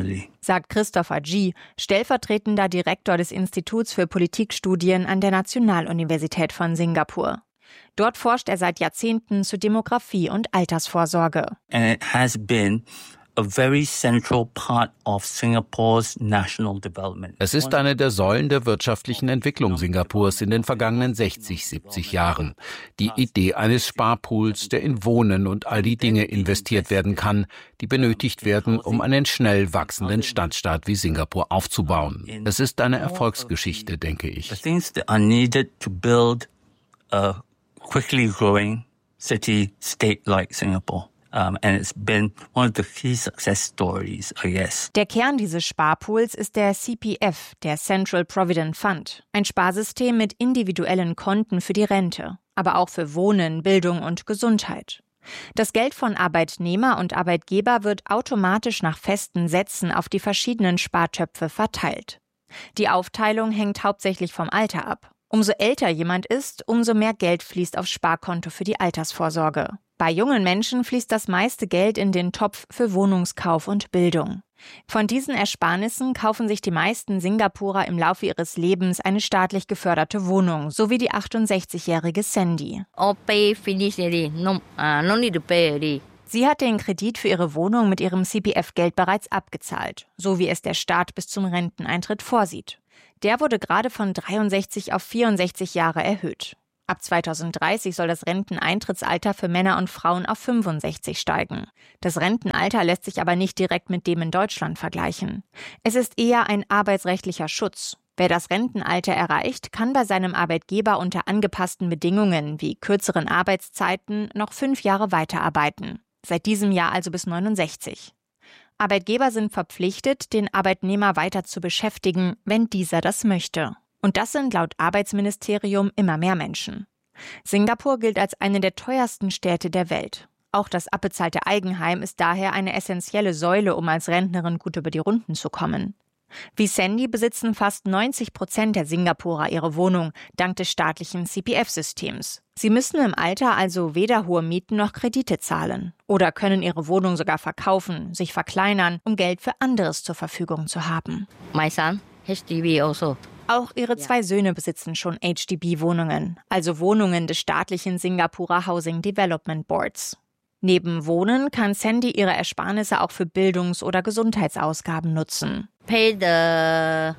[SPEAKER 5] sagt Christopher G., stellvertretender Direktor des Instituts für Politikstudien an der Nationaluniversität von Singapur. Dort forscht er seit Jahrzehnten zu Demografie und Altersvorsorge.
[SPEAKER 6] And it has been a very central part of Singapore's national development.
[SPEAKER 25] Es ist eine der Säulen der wirtschaftlichen Entwicklung Singapurs in den vergangenen 60, 70 Jahren. Die Idee eines Sparpools, der in Wohnen und all die Dinge investiert werden kann, die benötigt werden, um einen schnell wachsenden Stadtstaat wie Singapur aufzubauen. Es ist eine Erfolgsgeschichte, denke ich.
[SPEAKER 6] The things that are needed to build a quickly growing city-state like Singapore. And it's been one of the key success stories, I guess.
[SPEAKER 5] Der Kern dieses Sparpools ist der CPF, der Central Provident Fund. Ein Sparsystem mit individuellen Konten für die Rente, aber auch für Wohnen, Bildung und Gesundheit. Das Geld von Arbeitnehmer und Arbeitgeber wird automatisch nach festen Sätzen auf die verschiedenen Spartöpfe verteilt. Die Aufteilung hängt hauptsächlich vom Alter ab. Umso älter jemand ist, umso mehr Geld fließt aufs Sparkonto für die Altersvorsorge. Bei jungen Menschen fließt das meiste Geld in den Topf für Wohnungskauf und Bildung. Von diesen Ersparnissen kaufen sich die meisten Singapurer im Laufe ihres Lebens eine staatlich geförderte Wohnung, so wie die 68-jährige Sandy. Sie hat den Kredit für ihre Wohnung mit ihrem CPF-Geld bereits abgezahlt, so wie es der Staat bis zum Renteneintritt vorsieht. Der wurde gerade von 63 auf 64 Jahre erhöht. Ab 2030 soll das Renteneintrittsalter für Männer und Frauen auf 65 steigen. Das Rentenalter lässt sich aber nicht direkt mit dem in Deutschland vergleichen. Es ist eher ein arbeitsrechtlicher Schutz. Wer das Rentenalter erreicht, kann bei seinem Arbeitgeber unter angepassten Bedingungen wie kürzeren Arbeitszeiten noch 5 Jahre weiterarbeiten. Seit diesem Jahr also bis 69. Arbeitgeber sind verpflichtet, den Arbeitnehmer weiter zu beschäftigen, wenn dieser das möchte. Und das sind laut Arbeitsministerium immer mehr Menschen. Singapur gilt als eine der teuersten Städte der Welt. Auch das abbezahlte Eigenheim ist daher eine essentielle Säule, um als Rentnerin gut über die Runden zu kommen. Wie Sandy besitzen fast 90% der Singapurer ihre Wohnung, dank des staatlichen CPF-Systems. Sie müssen im Alter also weder hohe Mieten noch Kredite zahlen oder können ihre Wohnung sogar verkaufen, sich verkleinern, um Geld für anderes zur Verfügung zu haben.
[SPEAKER 23] My son, HDB also.
[SPEAKER 5] Auch ihre 2 Söhne besitzen schon HDB-Wohnungen, also Wohnungen des staatlichen Singapurer Housing Development Boards. Neben Wohnen kann Sandy ihre Ersparnisse auch für Bildungs- oder Gesundheitsausgaben nutzen. Für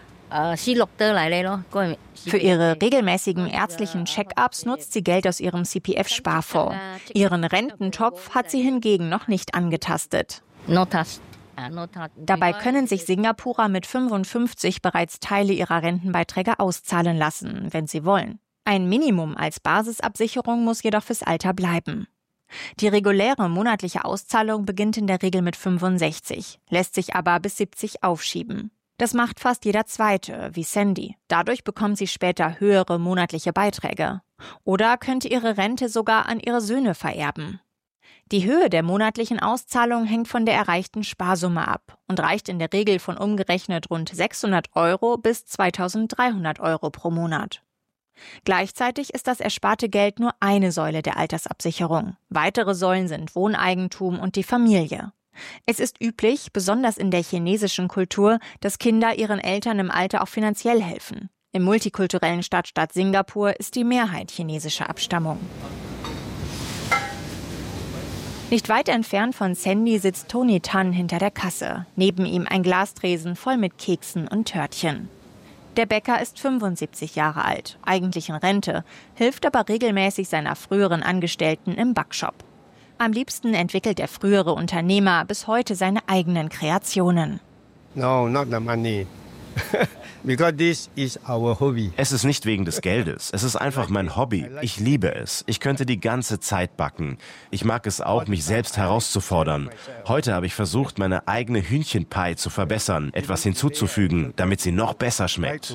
[SPEAKER 5] ihre regelmäßigen ärztlichen Check-ups nutzt sie Geld aus ihrem CPF-Sparfonds. Ihren Rententopf hat sie hingegen noch nicht angetastet. Dabei können sich Singapurer mit 55 bereits Teile ihrer Rentenbeiträge auszahlen lassen, wenn sie wollen. Ein Minimum als Basisabsicherung muss jedoch fürs Alter bleiben. Die reguläre monatliche Auszahlung beginnt in der Regel mit 65, lässt sich aber bis 70 aufschieben. Das macht fast jeder Zweite, wie Sandy. Dadurch bekommt sie später höhere monatliche Beiträge. Oder könnte ihre Rente sogar an ihre Söhne vererben. Die Höhe der monatlichen Auszahlung hängt von der erreichten Sparsumme ab und reicht in der Regel von umgerechnet rund 600 € bis 2.300 € pro Monat. Gleichzeitig ist das ersparte Geld nur eine Säule der Altersabsicherung. Weitere Säulen sind Wohneigentum und die Familie. Es ist üblich, besonders in der chinesischen Kultur, dass Kinder ihren Eltern im Alter auch finanziell helfen. Im multikulturellen Stadtstaat Singapur ist die Mehrheit chinesischer Abstammung. Nicht weit entfernt von Sandy sitzt Tony Tan hinter der Kasse. Neben ihm ein Glastresen voll mit Keksen und Törtchen. Der Bäcker ist 75 Jahre alt, eigentlich in Rente, hilft aber regelmäßig seiner früheren Angestellten im Backshop. Am liebsten entwickelt der frühere Unternehmer bis heute seine eigenen Kreationen.
[SPEAKER 7] No, not the money. Because this is our hobby. Es ist nicht wegen des Geldes. Es ist einfach mein Hobby. Ich liebe es. Ich könnte die ganze Zeit backen. Ich mag es auch, mich selbst herauszufordern. Heute habe ich versucht, meine eigene Hühnchenpie zu verbessern, etwas hinzuzufügen, damit sie noch besser schmeckt.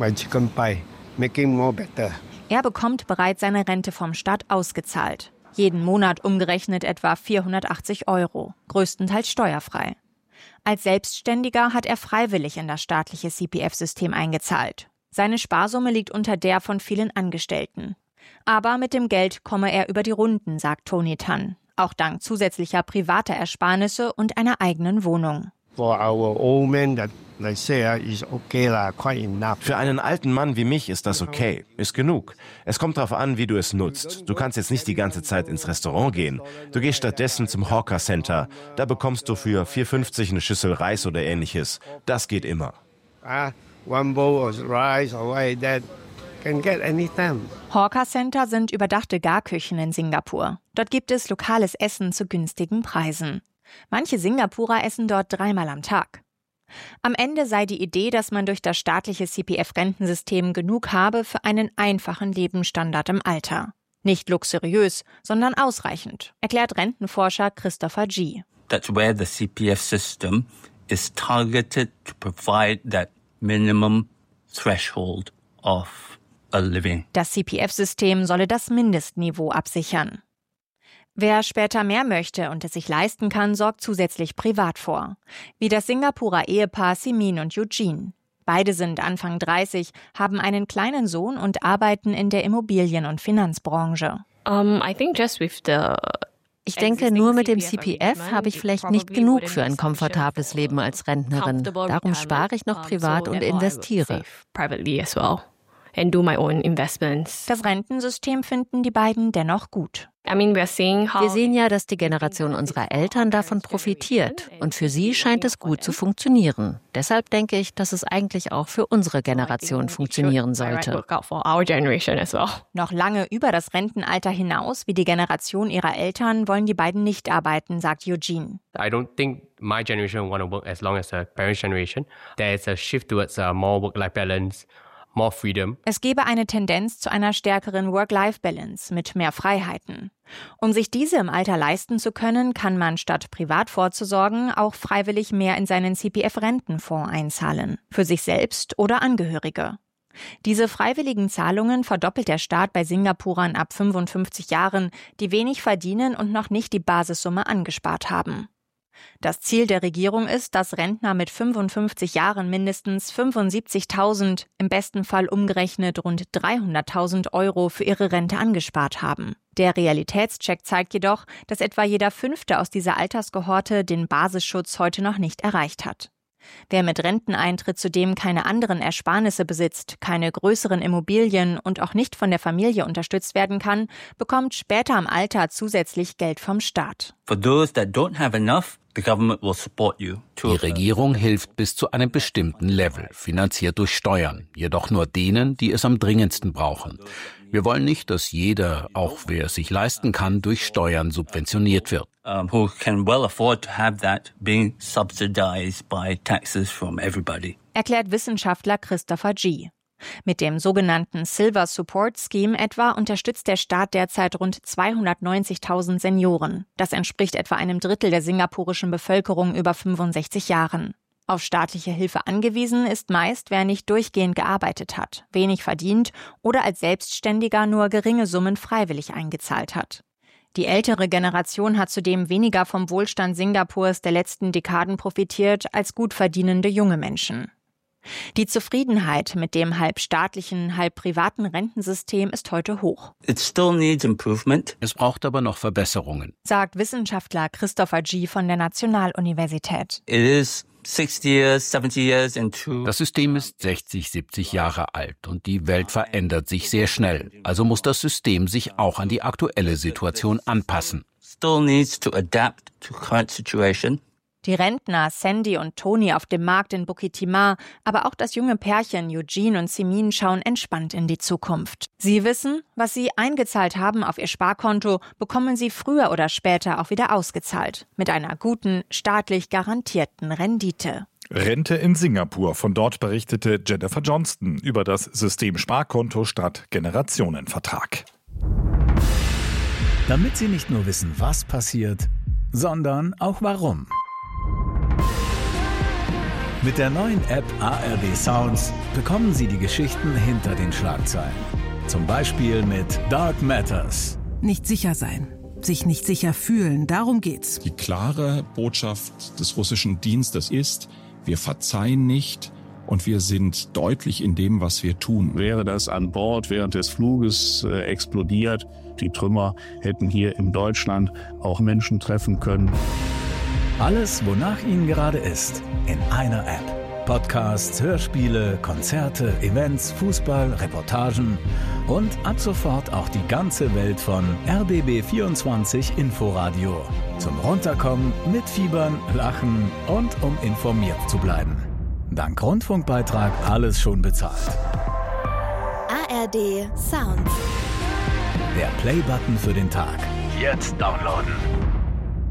[SPEAKER 5] Er bekommt bereits seine Rente vom Staat ausgezahlt. Jeden Monat umgerechnet etwa 480 €, größtenteils steuerfrei. Als Selbstständiger hat er freiwillig in das staatliche CPF-System eingezahlt. Seine Sparsumme liegt unter der von vielen Angestellten. Aber mit dem Geld komme er über die Runden, sagt Tony Tan. Auch dank zusätzlicher privater Ersparnisse und einer eigenen Wohnung.
[SPEAKER 7] Für einen alten Mann wie mich ist das okay, ist genug. Es kommt darauf an, wie du es nutzt. Du kannst jetzt nicht die ganze Zeit ins Restaurant gehen. Du gehst stattdessen zum Hawker Center. Da bekommst du für 4,50 eine Schüssel Reis oder ähnliches. Das geht immer.
[SPEAKER 5] Hawker Center sind überdachte Garküchen in Singapur. Dort gibt es lokales Essen zu günstigen Preisen. Manche Singapurer essen dort 3-mal am Tag. Am Ende sei die Idee, dass man durch das staatliche CPF-Rentensystem genug habe für einen einfachen Lebensstandard im Alter. Nicht luxuriös, sondern ausreichend, erklärt Rentenforscher Christopher G.
[SPEAKER 6] That's where the CPF system is targeted to provide that minimum threshold of a living.
[SPEAKER 5] Das CPF-System solle das Mindestniveau absichern. Wer später mehr möchte und es sich leisten kann, sorgt zusätzlich privat vor. Wie das Singapurer Ehepaar Simin und Eugene. Beide sind Anfang 30, haben einen kleinen Sohn und arbeiten in der Immobilien- und Finanzbranche.
[SPEAKER 24] Ich denke, nur mit dem CPF habe ich vielleicht nicht genug für ein komfortables Leben als Rentnerin. Darum spare ich noch privat und investiere.
[SPEAKER 5] Das Rentensystem finden die beiden dennoch gut.
[SPEAKER 24] Wir sehen ja, dass die Generation unserer Eltern davon profitiert. Und für sie scheint es gut zu funktionieren. Deshalb denke ich, dass es eigentlich auch für unsere Generation funktionieren sollte.
[SPEAKER 5] Noch lange über das Rentenalter hinaus, wie die Generation ihrer Eltern, wollen die beiden nicht arbeiten, sagt Eugene.
[SPEAKER 8] I don't think my generation want to work as long as the parents' generation. There is a shift towards more work-life balance. More freedom.
[SPEAKER 5] Es gebe eine Tendenz zu einer stärkeren Work-Life-Balance mit mehr Freiheiten. Um sich diese im Alter leisten zu können, kann man statt privat vorzusorgen auch freiwillig mehr in seinen CPF-Rentenfonds einzahlen. Für sich selbst oder Angehörige. Diese freiwilligen Zahlungen verdoppelt der Staat bei Singapurern ab 55 Jahren, die wenig verdienen und noch nicht die Basissumme angespart haben. Das Ziel der Regierung ist, dass Rentner mit 55 Jahren mindestens 75.000, im besten Fall umgerechnet rund 300.000 € für ihre Rente angespart haben. Der Realitätscheck zeigt jedoch, dass etwa jeder Fünfte aus dieser Alterskohorte den Basisschutz heute noch nicht erreicht hat. Wer mit Renteneintritt zudem keine anderen Ersparnisse besitzt, keine größeren Immobilien und auch nicht von der Familie unterstützt werden kann, bekommt später im Alter zusätzlich Geld vom Staat.
[SPEAKER 6] For those that don't have enough, the government will support you.
[SPEAKER 25] Die Regierung hilft bis zu einem bestimmten Level, finanziert durch Steuern, jedoch nur denen, die es am dringendsten brauchen. Wir wollen nicht, dass jeder, auch wer es sich leisten kann, durch Steuern subventioniert wird.
[SPEAKER 6] Who can well afford to have that being subsidized by taxes from everybody.
[SPEAKER 5] Erklärt Wissenschaftler Christopher G. Mit dem sogenannten Silver Support Scheme etwa unterstützt der Staat derzeit rund 290.000 Senioren. Das entspricht etwa einem Drittel der singapurischen Bevölkerung über 65 Jahren. Auf staatliche Hilfe angewiesen ist meist, wer nicht durchgehend gearbeitet hat, wenig verdient oder als Selbstständiger nur geringe Summen freiwillig eingezahlt hat. Die ältere Generation hat zudem weniger vom Wohlstand Singapurs der letzten Dekaden profitiert als gut verdienende junge Menschen. Die Zufriedenheit mit dem halb staatlichen, halb privaten Rentensystem ist heute hoch.
[SPEAKER 6] It still needs improvement.
[SPEAKER 25] Es braucht aber noch Verbesserungen,
[SPEAKER 5] sagt Wissenschaftler Christopher G. von der Nationaluniversität.
[SPEAKER 6] It is 60 years, 70 years into.
[SPEAKER 25] Das System ist 60, 70 Jahre alt und die Welt verändert sich sehr schnell. Also muss das System sich auch an die aktuelle Situation anpassen.
[SPEAKER 6] Still needs to adapt to current situation.
[SPEAKER 5] Die Rentner Sandy und Tony auf dem Markt in Bukit Timah, aber auch das junge Pärchen Eugene und Simin schauen entspannt in die Zukunft. Sie wissen, was sie eingezahlt haben auf ihr Sparkonto, bekommen sie früher oder später auch wieder ausgezahlt. Mit einer guten, staatlich garantierten Rendite.
[SPEAKER 4] Rente in Singapur. Von dort berichtete Jennifer Johnston über das System Sparkonto statt Generationenvertrag.
[SPEAKER 9] Damit Sie nicht nur wissen, was passiert, sondern auch warum. Mit der neuen App ARD Sounds bekommen Sie die Geschichten hinter den Schlagzeilen. Zum Beispiel mit Dark Matters.
[SPEAKER 10] Nicht sicher sein, sich nicht sicher fühlen, darum geht's.
[SPEAKER 11] Die klare Botschaft des russischen Dienstes ist, wir verzeihen nicht und wir sind deutlich in dem, was wir tun.
[SPEAKER 13] Wäre das an Bord während des Fluges explodiert, die Trümmer hätten hier in Deutschland auch Menschen treffen können.
[SPEAKER 9] Alles, wonach Ihnen gerade ist, in einer App. Podcasts, Hörspiele, Konzerte, Events, Fußball, Reportagen und ab sofort auch die ganze Welt von RBB24 Inforadio. Zum Runterkommen, mitfiebern, lachen und um informiert zu bleiben. Dank Rundfunkbeitrag alles schon bezahlt.
[SPEAKER 12] ARD Sound.
[SPEAKER 9] Der Play-Button für den Tag.
[SPEAKER 14] Jetzt downloaden.